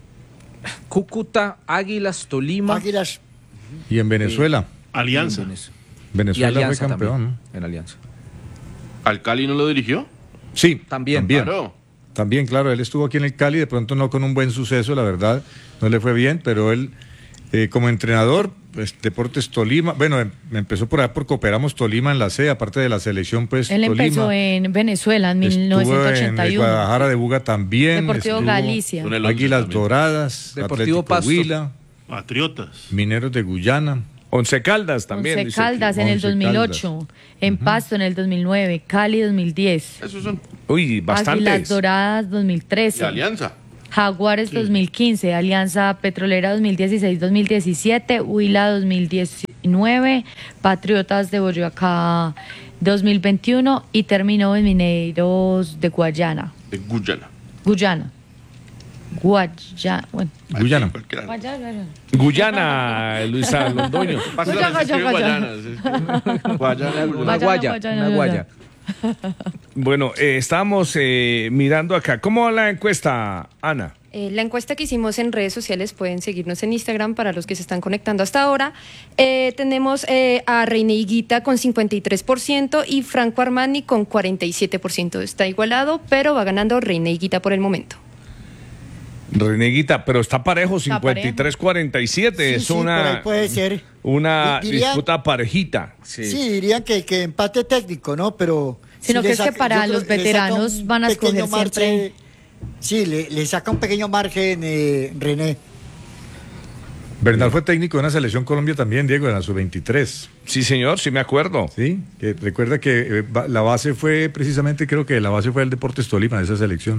Cúcuta, Águilas, Tolima. Águilas. Y en Venezuela. Alianza. Y Venezuela fue Alianza campeón. también. En Alianza. ¿Al Cali no lo dirigió? ¿no? Sí, También. También, Claro. también, claro. Él estuvo aquí en el Cali, de pronto no con un buen suceso, la verdad. No le fue bien, pero él, eh, como entrenador, pues, Deportes Tolima. Bueno, em- empezó por allá por Cooperamos Tolima en la C, aparte de la selección, pues. Él Tolima. empezó en Venezuela en Estuvo mil novecientos ochenta y en el uno. Guadalajara de Buga también. Deportivo estuvo Galicia. Con el once Águilas también. Doradas, Deportivo Atlético Pasto. Huila. Patriotas. Mineros de Guyana. Once Caldas también. Once dice Caldas aquí. en el Once dos mil ocho, en Pasto en el dos mil nueve, Cali dos mil diez, Esos son. Uy, bastantes. Águilas Doradas dos mil Y trece, Alianza. Jaguares dos mil quince, Alianza Petrolera dos mil dieciséis dos mil diecisiete, Huila dos mil diecinueve, Patriotas de Boyacá dos mil veintiuno y terminó en Mineros de Guayana. De Guyana. Guyana. Guayana. Bueno. Guyana. Cualquiera. Guayana. Guyana, Luisa Londoño. Pásala, Guayana, se escribe Guayana. Guayana, se escribe Guayana, Una Guyana. guaya, Guayana, una Guayana. guaya. Bueno, eh, estamos eh, mirando acá. ¿Cómo va la encuesta, Ana? Eh, la encuesta que hicimos en redes sociales, pueden seguirnos en Instagram para los que se están conectando hasta ahora. Eh, tenemos eh, a Reina Higuita con cincuenta y tres por ciento y Franco Armani con cuarenta y siete por ciento. Está igualado, pero va ganando Reina Higuita por el momento. Reneguita, pero está parejo, Está cincuenta y tres cuarenta y siete. Sí, es sí, por ahí una, puede ser. una Diría- disputa parejita. Sí, dirían que, que empate técnico, ¿no? Pero... Sino sí que le es que saca- para yo creo los que le saca veteranos un van a pequeño escoger siempre- Sí, le, le saca un pequeño margen eh, René. Bernal fue técnico de una selección Colombia también, Diego, en la sub veintitrés. Sí, señor, sí me acuerdo. Sí, que recuerda que eh, ba- la base fue precisamente, creo que la base fue el Deportes Tolima, de esa selección.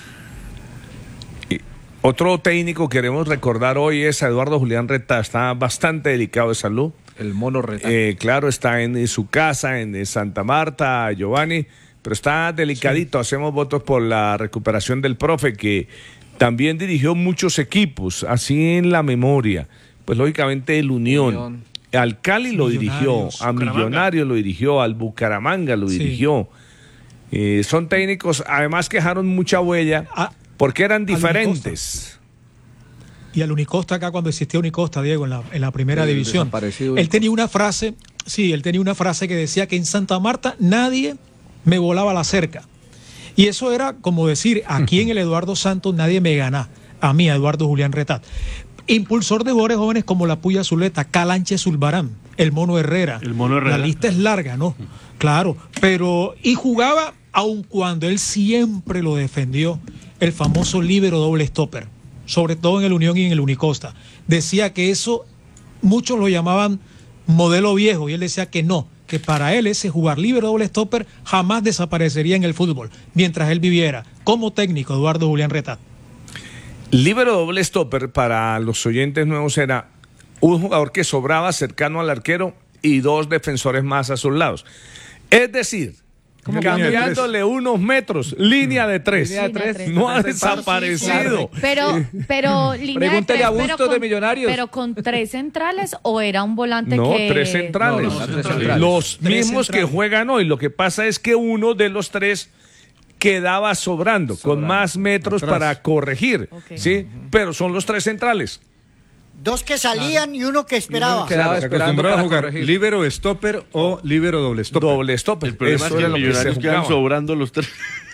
Y otro técnico que queremos recordar hoy es a Eduardo Julián Reta. Está bastante delicado de salud. El mono Reta. Eh, claro, está en su casa, en Santa Marta, Giovanni, pero está delicadito. Hacemos votos por la recuperación del profe, que también dirigió muchos equipos, así en la memoria. Pues lógicamente el Unión. Unión. Al Cali lo dirigió, Millonarios. a Millonarios lo dirigió, al Bucaramanga lo Sí. dirigió. Eh, son técnicos, además que dejaron mucha huella, Ah, porque eran al diferentes. Y al Unicosta acá cuando existía Unicosta, Diego, en la, en la primera El división. desaparecido Él Unicosta. tenía una frase, sí, él tenía una frase que decía que en Santa Marta nadie me volaba la cerca. Y eso era como decir, aquí en el Eduardo Santos nadie me gana, a mí, a Eduardo Julián Retat. Impulsor de jugadores jóvenes como la Puya Zuleta, Calanche Zulbarán, el Mono Herrera. El Mono Herrera. La lista es larga, ¿no? Claro, pero y jugaba, aun cuando él siempre lo defendió, el famoso líbero doble stopper, sobre todo en el Unión y en el Unicosta. Decía que eso, muchos lo llamaban modelo viejo, y él decía que no, que para él ese jugar líbero doble stopper jamás desaparecería en el fútbol, mientras él viviera. Como técnico, Eduardo Julián Retat. Líbero doble stopper, para los oyentes nuevos, era un jugador que sobraba cercano al arquero y dos defensores más a sus lados. Es decir, Como cambiándole unos metros, línea de tres. Línea de Línea de tres. tres. No ha Tres desaparecido. Pero, pero línea Pregúntele de a tres, Bustos pero de con- Millonarios. Pero con tres centrales o era un volante No, que... tres centrales. No, no, tres centrales. Los Tres mismos centrales. que juegan hoy. Lo que pasa es que uno de los tres quedaba sobrando, con más metros Atrás. para corregir. Ok. ¿Sí? Pero son los tres centrales. Dos que salían y uno que esperaba. quedaba Se esperando acostumbraba a para jugar corregir. líbero stopper o líbero doble stopper. Doble stopper. El problema Eso es que era en lo que se Millonarios quedan jugaba. sobrando los tres.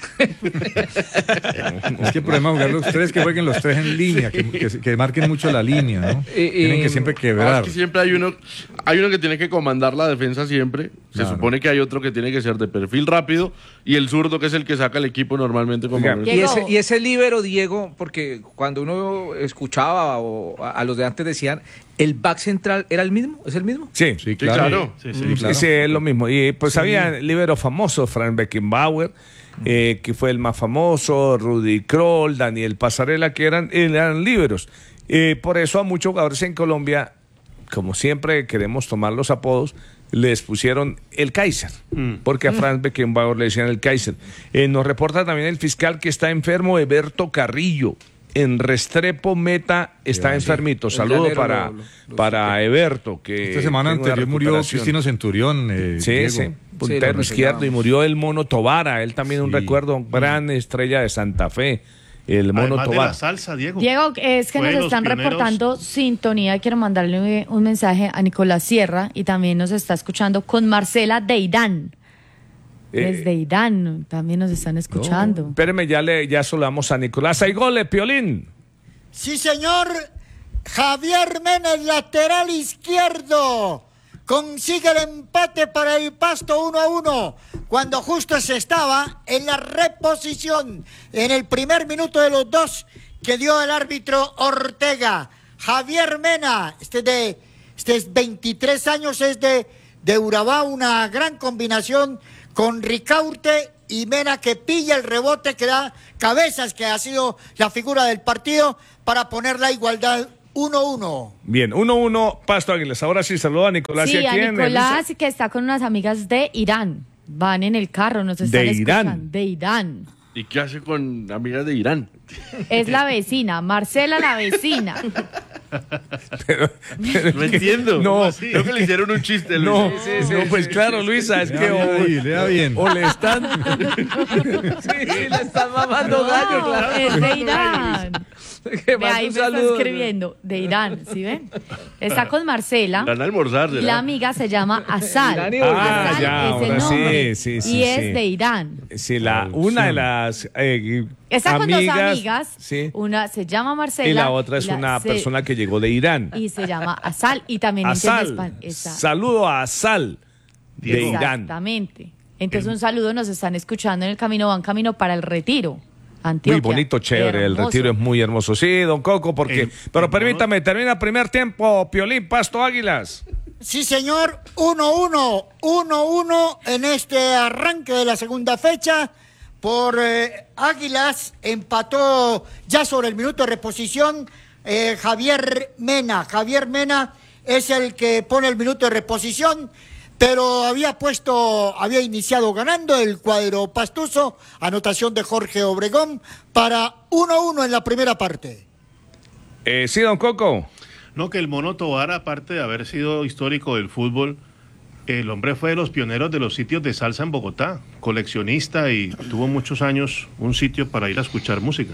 Es que el problema es jugar los tres, que jueguen los tres en línea, que, que- que marquen mucho la línea, ¿no? Y- y- Tienen que siempre Ah, quebrar. es que siempre hay uno, hay uno que tiene que comandar la defensa siempre. Se Claro. supone que hay otro que tiene que ser de perfil rápido y el zurdo que es el que saca el equipo normalmente como Oiga, Y Diego. ese, y ese líbero, Diego, porque cuando uno escuchaba o a, a los de antes decían, ¿el back central era el mismo? ¿Es el mismo? Sí, Sí, Sí, claro. claro. Sí, sí. Sí, claro. Sí, es lo mismo. Y pues había libero famoso, Frank Beckenbauer, eh, que fue el más famoso, Rudy Kroll, Daniel Pasarela, que eran, eran líberos. Eh, por eso a muchos jugadores en Colombia, como siempre queremos tomar los apodos, les pusieron el Kaiser, porque a Frank Beckenbauer le decían el Kaiser. Eh, nos reporta también el fiscal que está enfermo, Eberto Carrillo. En Restrepo Meta está enfermito. El Saludo llanero para, lo- lo- lo para Eberto, que Esta semana tiene una anterior murió recuperación. Cristino Centurión. eh, Sí, Diego. sí, Sí, puntero lo izquierdo, y mencionábamos. murió el Mono Tobara, él también un Sí. recuerdo, gran estrella de Santa Fe, el Mono Además de Tobara. la salsa, Diego. Diego, es que Fue de nos los están pioneros. reportando sintonía. Quiero mandarle un mensaje a Nicolás Sierra y también nos está escuchando con Marcela de Irán. Eh, Desde Irán también nos están escuchando. Espéreme, ya le ya saludamos a Nicolás. Hay goles, Piolín. Sí, señor. Javier Menes, lateral izquierdo. Consigue el empate para el Pasto uno a uno. Cuando justo se estaba en la reposición en el primer minuto de los dos que dio el árbitro Ortega. Javier Mena, este, de, este es veintitrés años, es de, de Urabá, una gran combinación con Ricaurte y Mena, que pilla el rebote, que da Cabezas, que ha sido la figura del partido, para poner la igualdad uno uno. Bien, uno uno, Pasto Águilas. Ahora sí, saluda a Nicolás. Sí, ¿Y a a quién? Nicolás, que está con unas amigas de Irán. Van en el carro, nos están ¿De escuchando. Irán? De Irán. ¿Y qué hace con amigas de Irán? Es la vecina, Marcela la vecina. Pero, pero No es que- entiendo. No, Creo que le hicieron un chiste, Luis. no, no, pues claro, Luisa, es Lea que bien o, ahí, lea bien. o le están... Sí, sí, le están mamando gallo, No, claro. es de Irán. Que Ve, mande ahí un me está saludo. escribiendo, de Irán, ¿sí ven? Está con Marcela. Van a almorzar, Y ¿será? la amiga se llama Asal. Irán y Ah, Asal ya, es ahora el sí, nombre. sí, sí, y sí. es de Irán. Sí, la, una de las eh, Está con amigas, dos amigas. sí, Una se llama Marcela. y la otra es la- una se- persona que llegó de Irán. Y se llama Asal. Y también entiende Asal, español. Esa- saludo a Asal de Diego. Irán. Exactamente. Entonces, un saludo, nos están escuchando en el camino, van camino para el Retiro. Antioquia. Muy bonito, chévere, el Hermoso. retiro es muy hermoso. Sí, don Coco, porque... Eh, pero eh, permítame, termina primer tiempo, Piolín, Pasto Águilas. Sí, señor, uno uno, uno uno en este arranque de la segunda fecha. Por eh, Águilas empató ya sobre el minuto de reposición eh, Javier Mena. Javier Mena es el que pone el minuto de reposición, pero había puesto, había iniciado ganando el cuadro pastuso, anotación de Jorge Obregón para uno uno en la primera parte. Eh, sí, don Coco. No, que el Mono Tobar, aparte de haber sido histórico del fútbol, el hombre fue de los pioneros de los sitios de salsa en Bogotá, coleccionista, y tuvo muchos años un sitio para ir a escuchar música.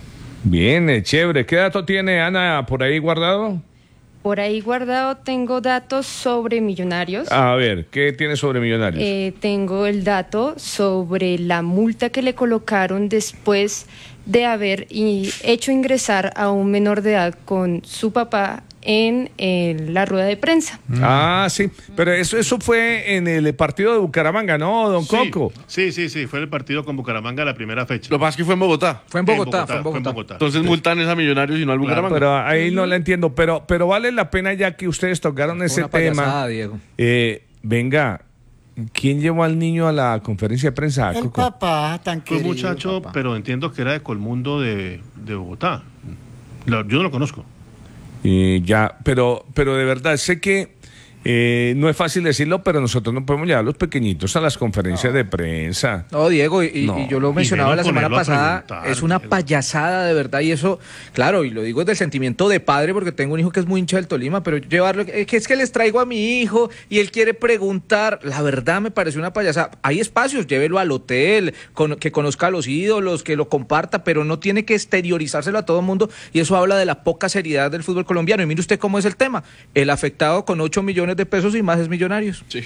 Bien, eh, chévere. ¿Qué dato tiene Ana por ahí guardado? Por ahí guardado tengo datos sobre Millonarios. A ver, ¿qué tiene sobre Millonarios? Eh, tengo el dato sobre la multa que le colocaron después de haber i- hecho ingresar a un menor de edad con su papá en, en la rueda de prensa. Ah, sí, pero eso, eso fue en el partido de Bucaramanga, ¿no, don Sí, Coco? Sí, sí, sí, fue el partido con Bucaramanga la primera fecha. Lo que pasa es que fue en Bogotá. Fue en Bogotá, fue en Bogotá. Entonces multan es a Millonarios y no al Bucaramanga. Pero ahí no la entiendo, pero, pero vale la pena ya que ustedes tocaron ese Una payasada, tema. Diego. Eh, venga, ¿quién llevó al niño a la conferencia de prensa, El Coco? papá, tan Fue un querido. muchacho, papá. pero entiendo que era de Colmundo de, de Bogotá. Lo- yo no lo conozco. Y ya, pero, pero de verdad, sé que eh, no es fácil decirlo, pero nosotros no podemos llevar a los pequeñitos a las conferencias de prensa. No, Diego, y, y- No. y yo lo mencionaba Primero la semana ponerlo a pasada, preguntar, es una Diego. payasada de verdad, y eso, claro, y lo digo desde el sentimiento de padre, porque tengo un hijo que es muy hincha del Tolima, pero llevarlo, es que es que les traigo a mi hijo y él quiere preguntar, la verdad me parece una payasada. Hay espacios, llévelo al hotel, con- que conozca a los ídolos, que lo comparta, pero no tiene que exteriorizárselo a todo el mundo, y eso habla de la poca seriedad del fútbol colombiano. Y mire usted cómo es el tema, el afectado con ocho millones de pesos y más es Millonarios. Sí.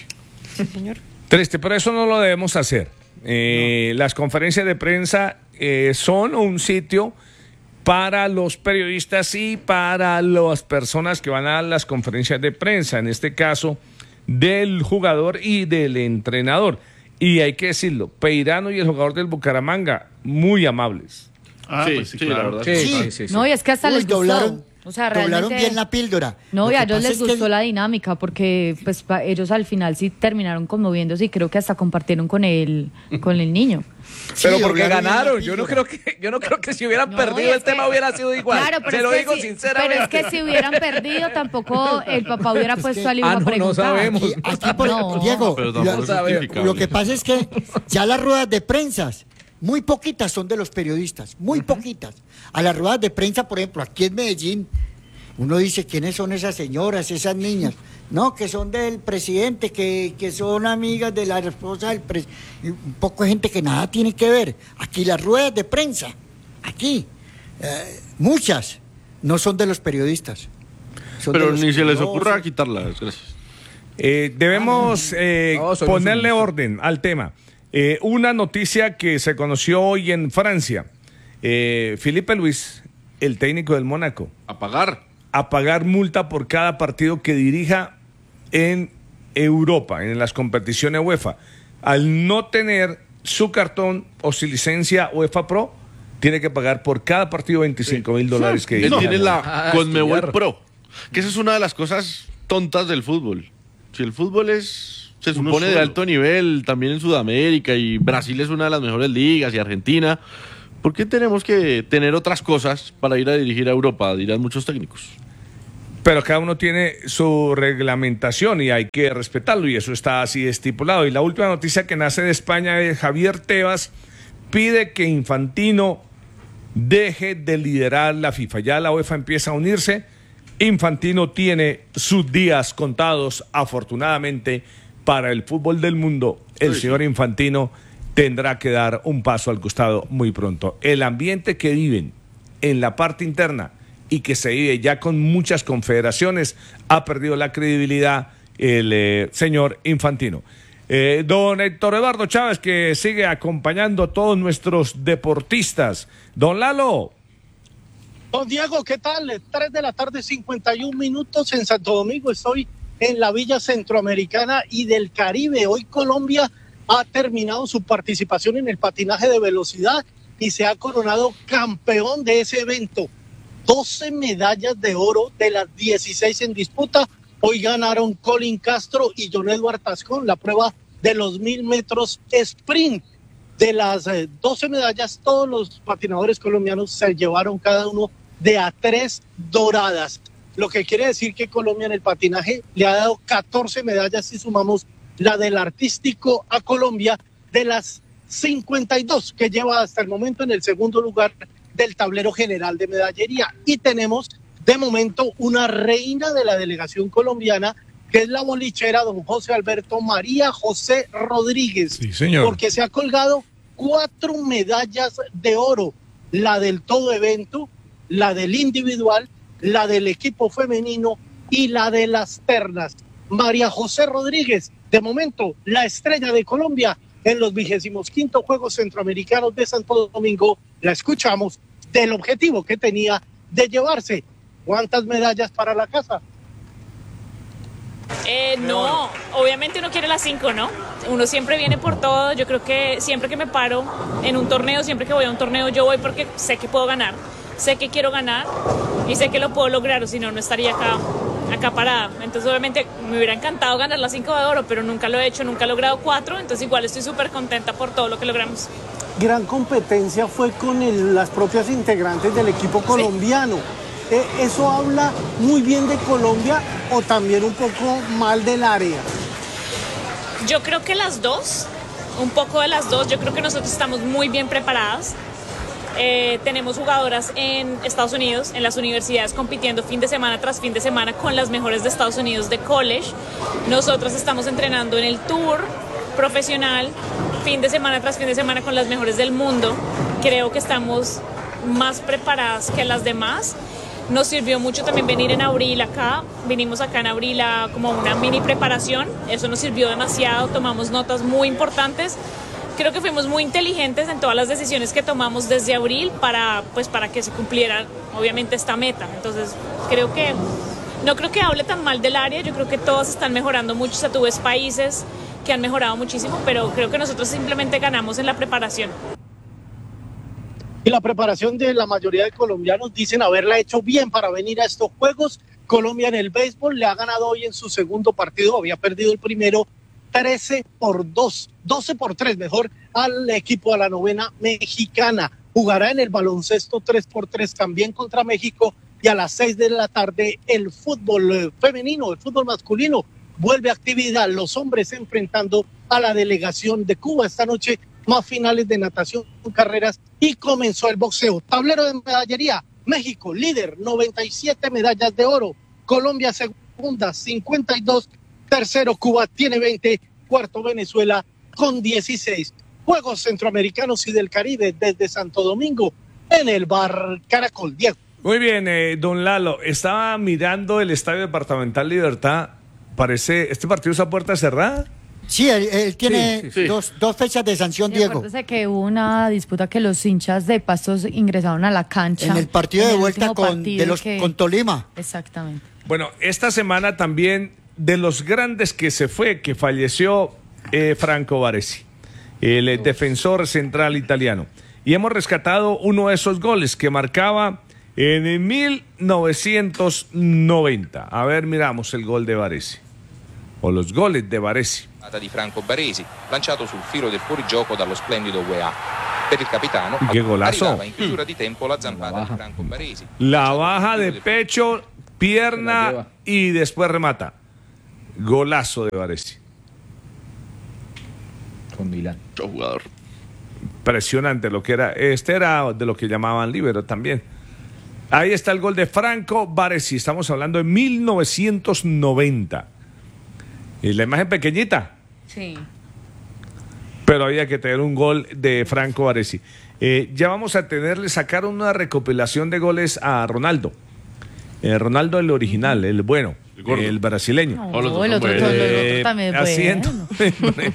Triste, pero eso no lo debemos hacer. Eh, Las conferencias de prensa eh, son un sitio para los periodistas y para las personas que van a las conferencias de prensa, en este caso del jugador y del entrenador. Y hay que decirlo, Peirano y el jugador del Bucaramanga, muy amables. Ah, Sí, pues sí, sí, la claro. verdad. Sí, Sí. sí, sí, sí. No, y es que hasta Uy, les gustó. doblaron, O sea, doblaron realmente. bien la píldora. No, Lo y a que ellos pasa les es que- gustó la dinámica porque pues pa- ellos al final sí terminaron conmoviéndose y creo que hasta compartieron con el con el niño. Pero Sí, porque doblaron bien la ganaron, yo no píldora. creo que yo no creo que si hubieran No, perdido y es el tema que- hubiera sido igual. Claro, pero Se es lo que digo si- sinceramente. Pero es que si hubieran perdido tampoco el papá hubiera puesto al hijo Ah, a no, no preguntar. sabemos. Aquí, aquí por- No. Diego, Pero la- tampoco es sabemos. justificable. lo que pasa es que ya las ruedas de prensa, muy poquitas son de los periodistas, muy poquitas. A las ruedas de prensa, por ejemplo, aquí en Medellín, uno dice, ¿quiénes son esas señoras, esas niñas? No, que son del presidente, que, que son amigas de la esposa del presidente. Un poco de gente que nada tiene que ver. Aquí las ruedas de prensa, aquí, eh, muchas, no son de los periodistas. Son de Pero los ni se les curiosos. ocurra quitarlas. Gracias. Eh, debemos eh, No, soy muy ponerle sumisa. orden al tema. Eh, una noticia que se conoció hoy en Francia. Eh, Felipe Luis, el técnico del Mónaco, A pagar. a pagar multa por cada partido que dirija en Europa, en las competiciones UEFA. Al no tener su cartón o su licencia UEFA Pro, tiene que pagar por cada partido veinticinco mil dólares que Él tiene la Ah, Conmebol estudiar. Pro, que esa es una de las cosas tontas del fútbol. Si el fútbol es, se Uno supone de solo. alto nivel, también en Sudamérica, y Brasil es una de las mejores ligas, y Argentina, ¿por qué tenemos que tener otras cosas para ir a dirigir a Europa? Dirán muchos técnicos. Pero cada uno tiene su reglamentación y hay que respetarlo, y eso está así estipulado. Y la última noticia que nace de España es Javier Tebas pide que Infantino deje de liderar la FIFA. Ya la UEFA empieza a unirse. Infantino tiene sus días contados, afortunadamente, para el fútbol del mundo. El Sí, señor Infantino tendrá que dar un paso al costado muy pronto. El ambiente que viven en la parte interna y que se vive ya con muchas confederaciones ha perdido la credibilidad el eh, señor Infantino. Eh, don Héctor Eduardo Chávez, que sigue acompañando a todos nuestros deportistas. Don Lalo. Don Diego, ¿qué tal? tres de la tarde, cincuenta y un minutos en Santo Domingo. Estoy en la Villa Centroamericana y del Caribe. Hoy Colombia ha terminado su participación en el patinaje de velocidad y se ha coronado campeón de ese evento. doce medallas de oro de las dieciséis en disputa. Hoy ganaron Colin Castro y John Edward Tascón la prueba de los mil metros sprint. De las eh, doce medallas, todos los patinadores colombianos se llevaron cada uno de a tres doradas. Lo que quiere decir que Colombia en el patinaje le ha dado catorce medallas si sumamos la del artístico a Colombia, de las cincuenta y dos que lleva hasta el momento en el segundo lugar del tablero general de medallería. Y tenemos de momento una reina de la delegación colombiana, que es la bolichera don José Alberto María José Rodríguez. Sí, señor. Porque se ha colgado cuatro medallas de oro, la del todo evento, la del individual, la del equipo femenino y la de las ternas. María José Rodríguez, de momento, la estrella de Colombia en los vigésimos quinto Juegos Centroamericanos de Santo Domingo. La escuchamos del objetivo que tenía de llevarse. ¿Cuántas medallas para la casa? Eh, no, obviamente uno quiere las cinco, ¿no? Uno siempre viene por todo. Yo creo que siempre que me paro en un torneo, siempre que voy a un torneo, yo voy porque sé que puedo ganar, sé que quiero ganar y sé que lo puedo lograr, o si no, no estaría acá, acá parada. Entonces, obviamente, me hubiera encantado ganar las cinco de oro, pero nunca lo he hecho, nunca he logrado cuatro, entonces igual estoy súper contenta por todo lo que logramos. Gran competencia fue con el- las propias integrantes del equipo colombiano. Eh, ¿Eso habla muy bien de Colombia o también un poco mal del área? Yo creo que las dos, un poco de las dos. Yo creo que nosotros estamos muy bien preparadas. Eh, tenemos jugadoras en Estados Unidos, en las universidades, compitiendo fin de semana tras fin de semana con las mejores de Estados Unidos de college. Nosotros estamos entrenando en el tour profesional, fin de semana tras fin de semana con las mejores del mundo. Creo que estamos más preparadas que las demás. Nos sirvió mucho también venir en abril acá, vinimos acá en abril a como una mini preparación, eso nos sirvió demasiado, tomamos notas muy importantes. Creo que fuimos muy inteligentes en todas las decisiones que tomamos desde abril para, pues, para que se cumpliera obviamente esta meta. Entonces creo que, no creo que hable tan mal del área, yo creo que todos están mejorando mucho, o sea, tú ves países que han mejorado muchísimo, pero creo que nosotros simplemente ganamos en la preparación. Y la preparación de la mayoría de colombianos dicen haberla hecho bien para venir a estos Juegos. Colombia en el béisbol le ha ganado hoy en su segundo partido, había perdido el primero trece por dos, doce por tres mejor, al equipo de la novena mexicana. Jugará en el baloncesto tres por tres también contra México, y a las seis de la tarde el fútbol femenino, el fútbol masculino vuelve a actividad, los hombres enfrentando a la delegación de Cuba. Esta noche más finales de natación, carreras, y comenzó el boxeo. Tablero de medallería, México líder, noventa y siete medallas de oro, Colombia segunda, cincuenta y dos, tercero Cuba tiene veinte, cuarto Venezuela con dieciséis. Juegos Centroamericanos y del Caribe desde Santo Domingo en el Bar Caracol. Diego. Muy bien, eh, don Lalo, estaba mirando el Estadio Departamental Libertad, parece, ¿este partido es a puerta cerrada? Sí, él, él tiene Sí, sí. Dos, dos fechas de sanción, Y Diego. acuérdese que hubo una disputa que los hinchas de Pastos ingresaron a la cancha. En el partido en de el vuelta último con, partido de los, que- con Tolima. Exactamente. Bueno, esta semana también de los grandes que se fue, que falleció eh, Franco Baresi, el eh, defensor central italiano. y hemos rescatado uno de esos goles que marcaba en mil novecientos noventa. A ver, miramos el gol de Baresi, o los goles de Baresi. Di Franco Baresi, lanciato sul filo del fuorigioco dallo splendido U E A. Per il capitano, Che golazo. arrivava in chiusura di tempo la zampata di Franco Baresi. La baja de pecho, pierna y después remata. Golazo de Baresi. Con Milán. Jugador. Impresionante lo que era. Este era de lo que llamaban líbero también. Ahí está el gol de Franco Baresi. Estamos hablando de mil novecientos noventa. Y la imagen pequeñita. Sí. Pero había que tener un gol de Franco Baresi. Eh, ya vamos a tenerle, sacar una recopilación de goles a Ronaldo. Eh, Ronaldo el original, el bueno, el, el brasileño. No, no, el otro, todo, el otro también es haciendo, bueno.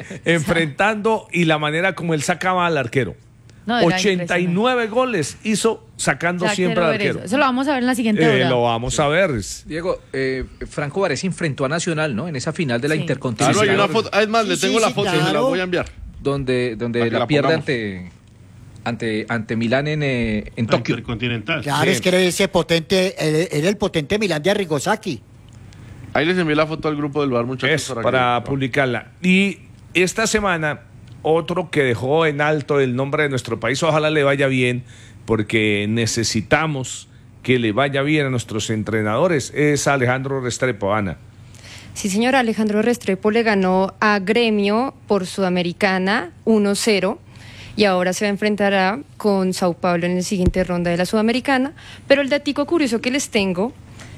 enfrentando y la manera como él sacaba al arquero. No, era ochenta y nueve goles hizo sacando Ya siempre quiero al ver arquero. Eso. Eso lo vamos a ver en la siguiente Eh, hora. lo vamos a ver. Diego, eh, Franco Baresi enfrentó a Nacional, ¿no? En esa final de la Sí. Intercontinental. Claro, hay una foto. Es más, le Sí, tengo sí, la sí, foto y se la claro. voy a enviar. Donde, donde Para que la, la pierde pongamos. ante, ante, ante Milán en, eh, en Tokio. Intercontinental. Claro, Sí. es que era ese potente, era era el potente Milán de Arrigosaki. Ahí les envié la foto al grupo del bar, muchachos. Es para que- publicarla. Y esta semana, otro que dejó en alto el nombre de nuestro país, ojalá le vaya bien, porque necesitamos que le vaya bien a nuestros entrenadores, es Alejandro Restrepo. Ana. Sí, señor, Alejandro Restrepo le ganó a Gremio por Sudamericana uno cero y ahora se va a enfrentar con Sao Paulo en la siguiente ronda de la Sudamericana. Pero el datico curioso que les tengo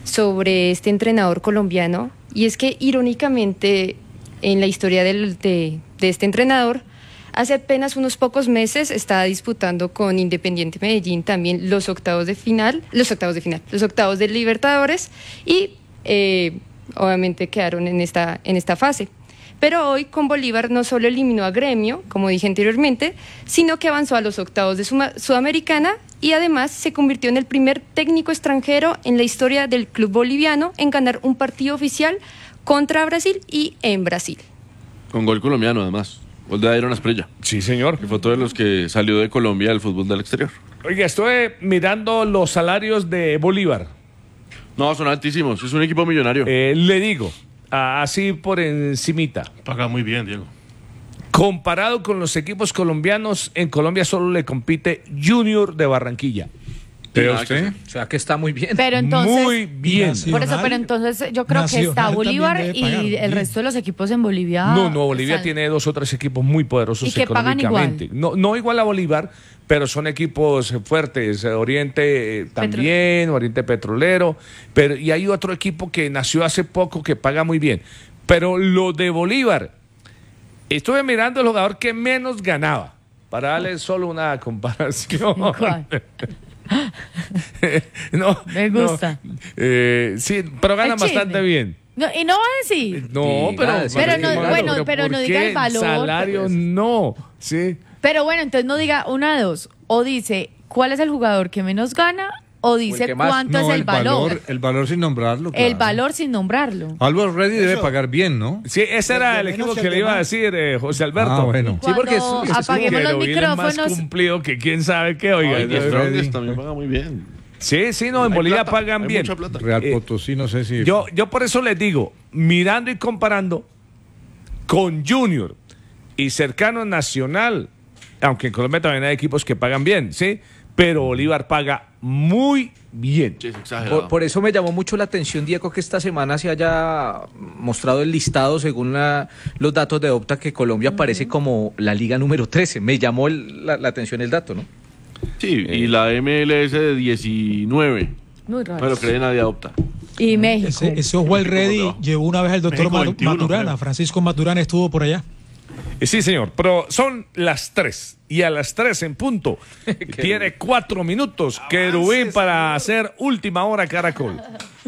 sobre este entrenador colombiano, y es que irónicamente en la historia del- de, de este entrenador, hace apenas unos pocos meses estaba disputando con Independiente Medellín también los octavos de final, los octavos de final, los octavos de Libertadores y eh, obviamente quedaron en esta, en esta fase. Pero hoy con Bolívar no solo eliminó a Gremio, como dije anteriormente, sino que avanzó a los octavos de Suma- Sudamericana y además se convirtió en el primer técnico extranjero en la historia del club boliviano en ganar un partido oficial contra Brasil y en Brasil. Con gol colombiano, además. Gol de Iron Asprilla. Sí, señor. Que fue otro de los que salió de Colombia del fútbol del exterior. Oiga, estoy mirando los salarios de Bolívar. No, son altísimos. Es un equipo millonario. Eh, le digo, a- así por encimita. Paga muy bien, Diego. Comparado con los equipos colombianos, en Colombia solo le compite Junior de Barranquilla. ¿Pero Nada que usted? hacer. O sea que está muy bien. Pero entonces, Muy bien. Nacional- por eso, pero entonces yo creo que está Nacional Bolívar también y debe pagar, el bien. resto de los equipos en Bolivia. No, no, Bolivia están- tiene dos o tres equipos muy poderosos ¿Y que pagan económicamente. No, no igual a Bolívar, pero son equipos fuertes. eh, Oriente eh, también, Oriente Petrolero. Pero, y hay otro equipo que nació hace poco que paga muy bien. Pero lo de Bolívar, estuve mirando el jugador que menos ganaba, para darle solo una comparación. ¿Cuál? no, Me gusta. no, eh, sí, pero ganan El chisme. bastante bien. No, y no va a decir. No, Diga, pero, sí, Pero no, hermano, bueno, pero ¿por no diga qué el valor, salario pues. no, sí. Pero bueno, entonces no diga una de dos. O dice cuál es el jugador que menos gana, o dice que más. cuánto No, es el, valor. El valor sin nombrarlo. El claro. valor sin nombrarlo. Álvaro Reddy debe Eso. pagar bien, ¿no? Sí, ese era el de equipo menos que el le iba a demás. decir, eh, José Alberto. Ah, bueno. Sí, porque es, Cuando es como apaguemos que los Heroína es más micrófonos. cumplido que quién sabe qué, oiga. Ay, Diez Eh, Grandes Freddy. también paga muy bien. Sí, sí, no, en Hay Bolivia plata, pagan hay bien. mucha plata. Real Eh, Potosí, no sé si... Yo, yo por eso les digo, mirando y comparando con Junior y cercano Nacional, aunque en Colombia también hay equipos que pagan bien, ¿sí? Pero Bolívar paga muy bien. Sí, es exagerado. Por, por eso me llamó mucho la atención, Diego, que esta semana se haya mostrado el listado según la- los datos de Opta que Colombia aparece como la liga número trece. Me llamó el- la, la atención el dato, ¿no? Sí, y la M L S de diecinueve. Muy raro. No lo cree nadie adopta. Y México. Ese, ese Oswald Reddy llevó una vez al doctor México Matu- veintiuno, Maturana. creo. Francisco Maturana estuvo por allá. Eh, Sí, señor, pero son las tres. Y a las tres en punto. Tiene cuatro minutos. Querubín para hacer última hora Caracol.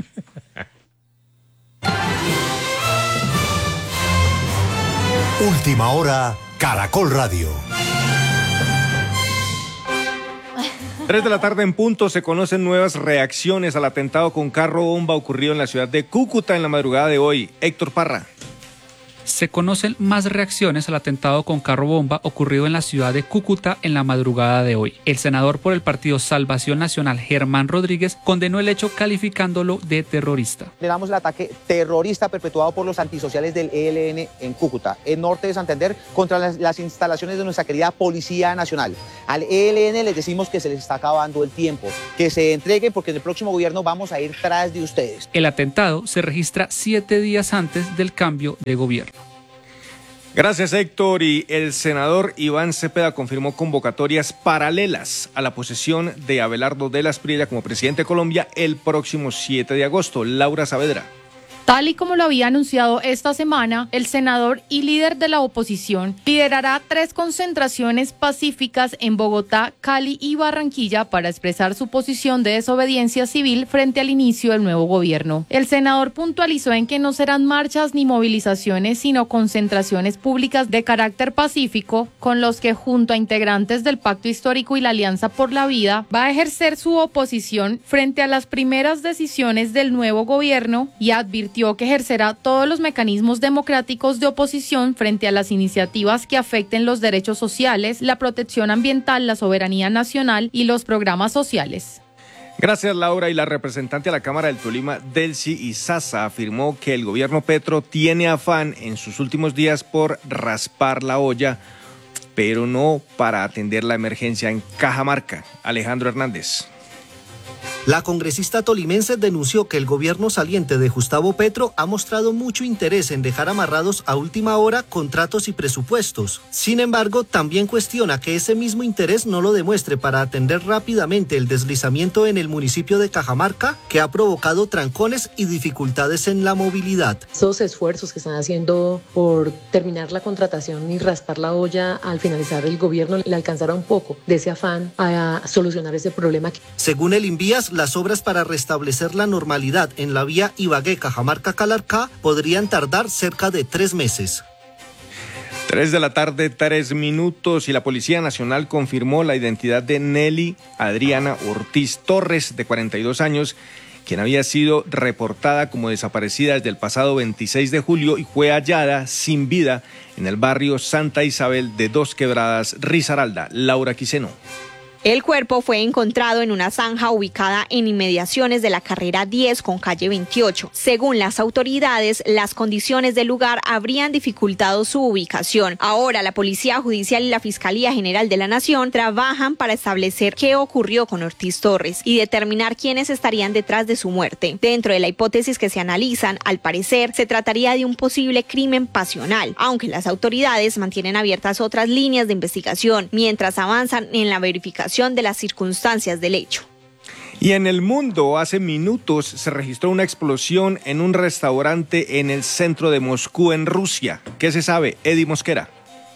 Última hora, Caracol Radio. Tres de la tarde en punto se conocen nuevas reacciones al atentado con carro bomba ocurrido en la ciudad de Cúcuta en la madrugada de hoy. Héctor Parra. Se conocen más reacciones al atentado con carro bomba ocurrido en la ciudad de Cúcuta en la madrugada de hoy. El senador por el partido Salvación Nacional, Germán Rodríguez, condenó el hecho calificándolo de terrorista. Condenamos el ataque terrorista perpetuado por los antisociales del E L N en Cúcuta, en norte de Santander, contra las, las instalaciones de nuestra querida Policía Nacional. Al E L N les decimos que se les está acabando el tiempo, que se entreguen porque en el próximo gobierno vamos a ir tras de ustedes. El atentado se registra siete días antes del cambio de gobierno. Gracias, Héctor. Y el senador Iván Cepeda confirmó convocatorias paralelas a la posesión de Abelardo de la Espriella como presidente de Colombia el próximo siete de agosto. Laura Saavedra. Tal y como lo había anunciado esta semana, el senador y líder de la oposición liderará tres concentraciones pacíficas en Bogotá, Cali y Barranquilla para expresar su posición de desobediencia civil frente al inicio del nuevo gobierno. El senador puntualizó en que no serán marchas ni movilizaciones, sino concentraciones públicas de carácter pacífico, con los que junto a integrantes del Pacto Histórico y la Alianza por la Vida va a ejercer su oposición frente a las primeras decisiones del nuevo gobierno y advirtió que ejercerá todos los mecanismos democráticos de oposición frente a las iniciativas que afecten los derechos sociales, la protección ambiental, la soberanía nacional y los programas sociales. Gracias, Laura. Y la representante a la Cámara del Tolima, Delcy Izaza, afirmó que el gobierno Petro tiene afán en sus últimos días por raspar la olla, pero no para atender la emergencia en Cajamarca. Alejandro Hernández. La congresista tolimense denunció que el gobierno saliente de Gustavo Petro ha mostrado mucho interés en dejar amarrados a última hora contratos y presupuestos. Sin embargo, también cuestiona que ese mismo interés no lo demuestre para atender rápidamente el deslizamiento en el municipio de Cajamarca, que ha provocado trancones y dificultades en la movilidad. Esos esfuerzos que están haciendo por terminar la contratación y raspar la olla al finalizar el gobierno le alcanzará un poco de ese afán a solucionar ese problema. Según el Invías, las obras para restablecer la normalidad en la vía Ibagué-Cajamarca-Calarcá podrían tardar cerca de tres meses. Tres de la tarde, tres minutos, y la Policía Nacional confirmó la identidad de Nelly Adriana Ortiz Torres, de cuarenta y dos años, quien había sido reportada como desaparecida desde el pasado veintiséis de julio y fue hallada sin vida en el barrio Santa Isabel de Dos Quebradas, Risaralda. Laura Quiseno. El cuerpo fue encontrado en una zanja ubicada en inmediaciones de la carrera diez con calle veintiocho. Según las autoridades, las condiciones del lugar habrían dificultado su ubicación. Ahora la Policía Judicial y la Fiscalía General de la Nación trabajan para establecer qué ocurrió con Ortiz Torres y determinar quiénes estarían detrás de su muerte. Dentro de la hipótesis que se analizan, al parecer, se trataría de un posible crimen pasional, aunque las autoridades mantienen abiertas otras líneas de investigación mientras avanzan en la verificación de las circunstancias del hecho. Y en el mundo, hace minutos se registró una explosión en un restaurante en el centro de Moscú, en Rusia. ¿Qué se sabe? Eddie Mosquera.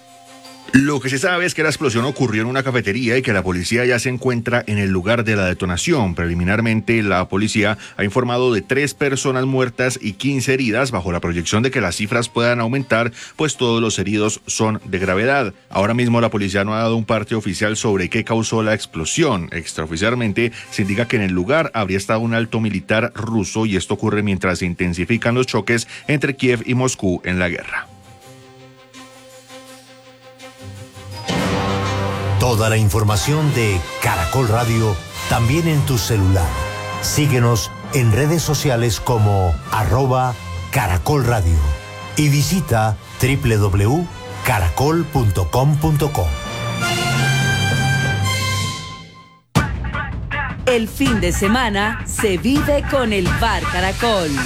Lo que se sabe es que la explosión ocurrió en una cafetería y que la policía ya se encuentra en el lugar de la detonación. Preliminarmente, la policía ha informado de tres personas muertas y quince heridas, bajo la proyección de que las cifras puedan aumentar, pues todos los heridos son de gravedad. Ahora mismo la policía no ha dado un parte oficial sobre qué causó la explosión. Extraoficialmente se indica que en el lugar habría estado un alto militar ruso, y esto ocurre mientras se intensifican los choques entre Kiev y Moscú en la guerra. Toda la información de Caracol Radio también en tu celular. Síguenos en redes sociales como arroba Caracol Radio y visita doble u doble u doble u punto caracol punto com punto co. El fin de semana se vive con el Bar Caracol.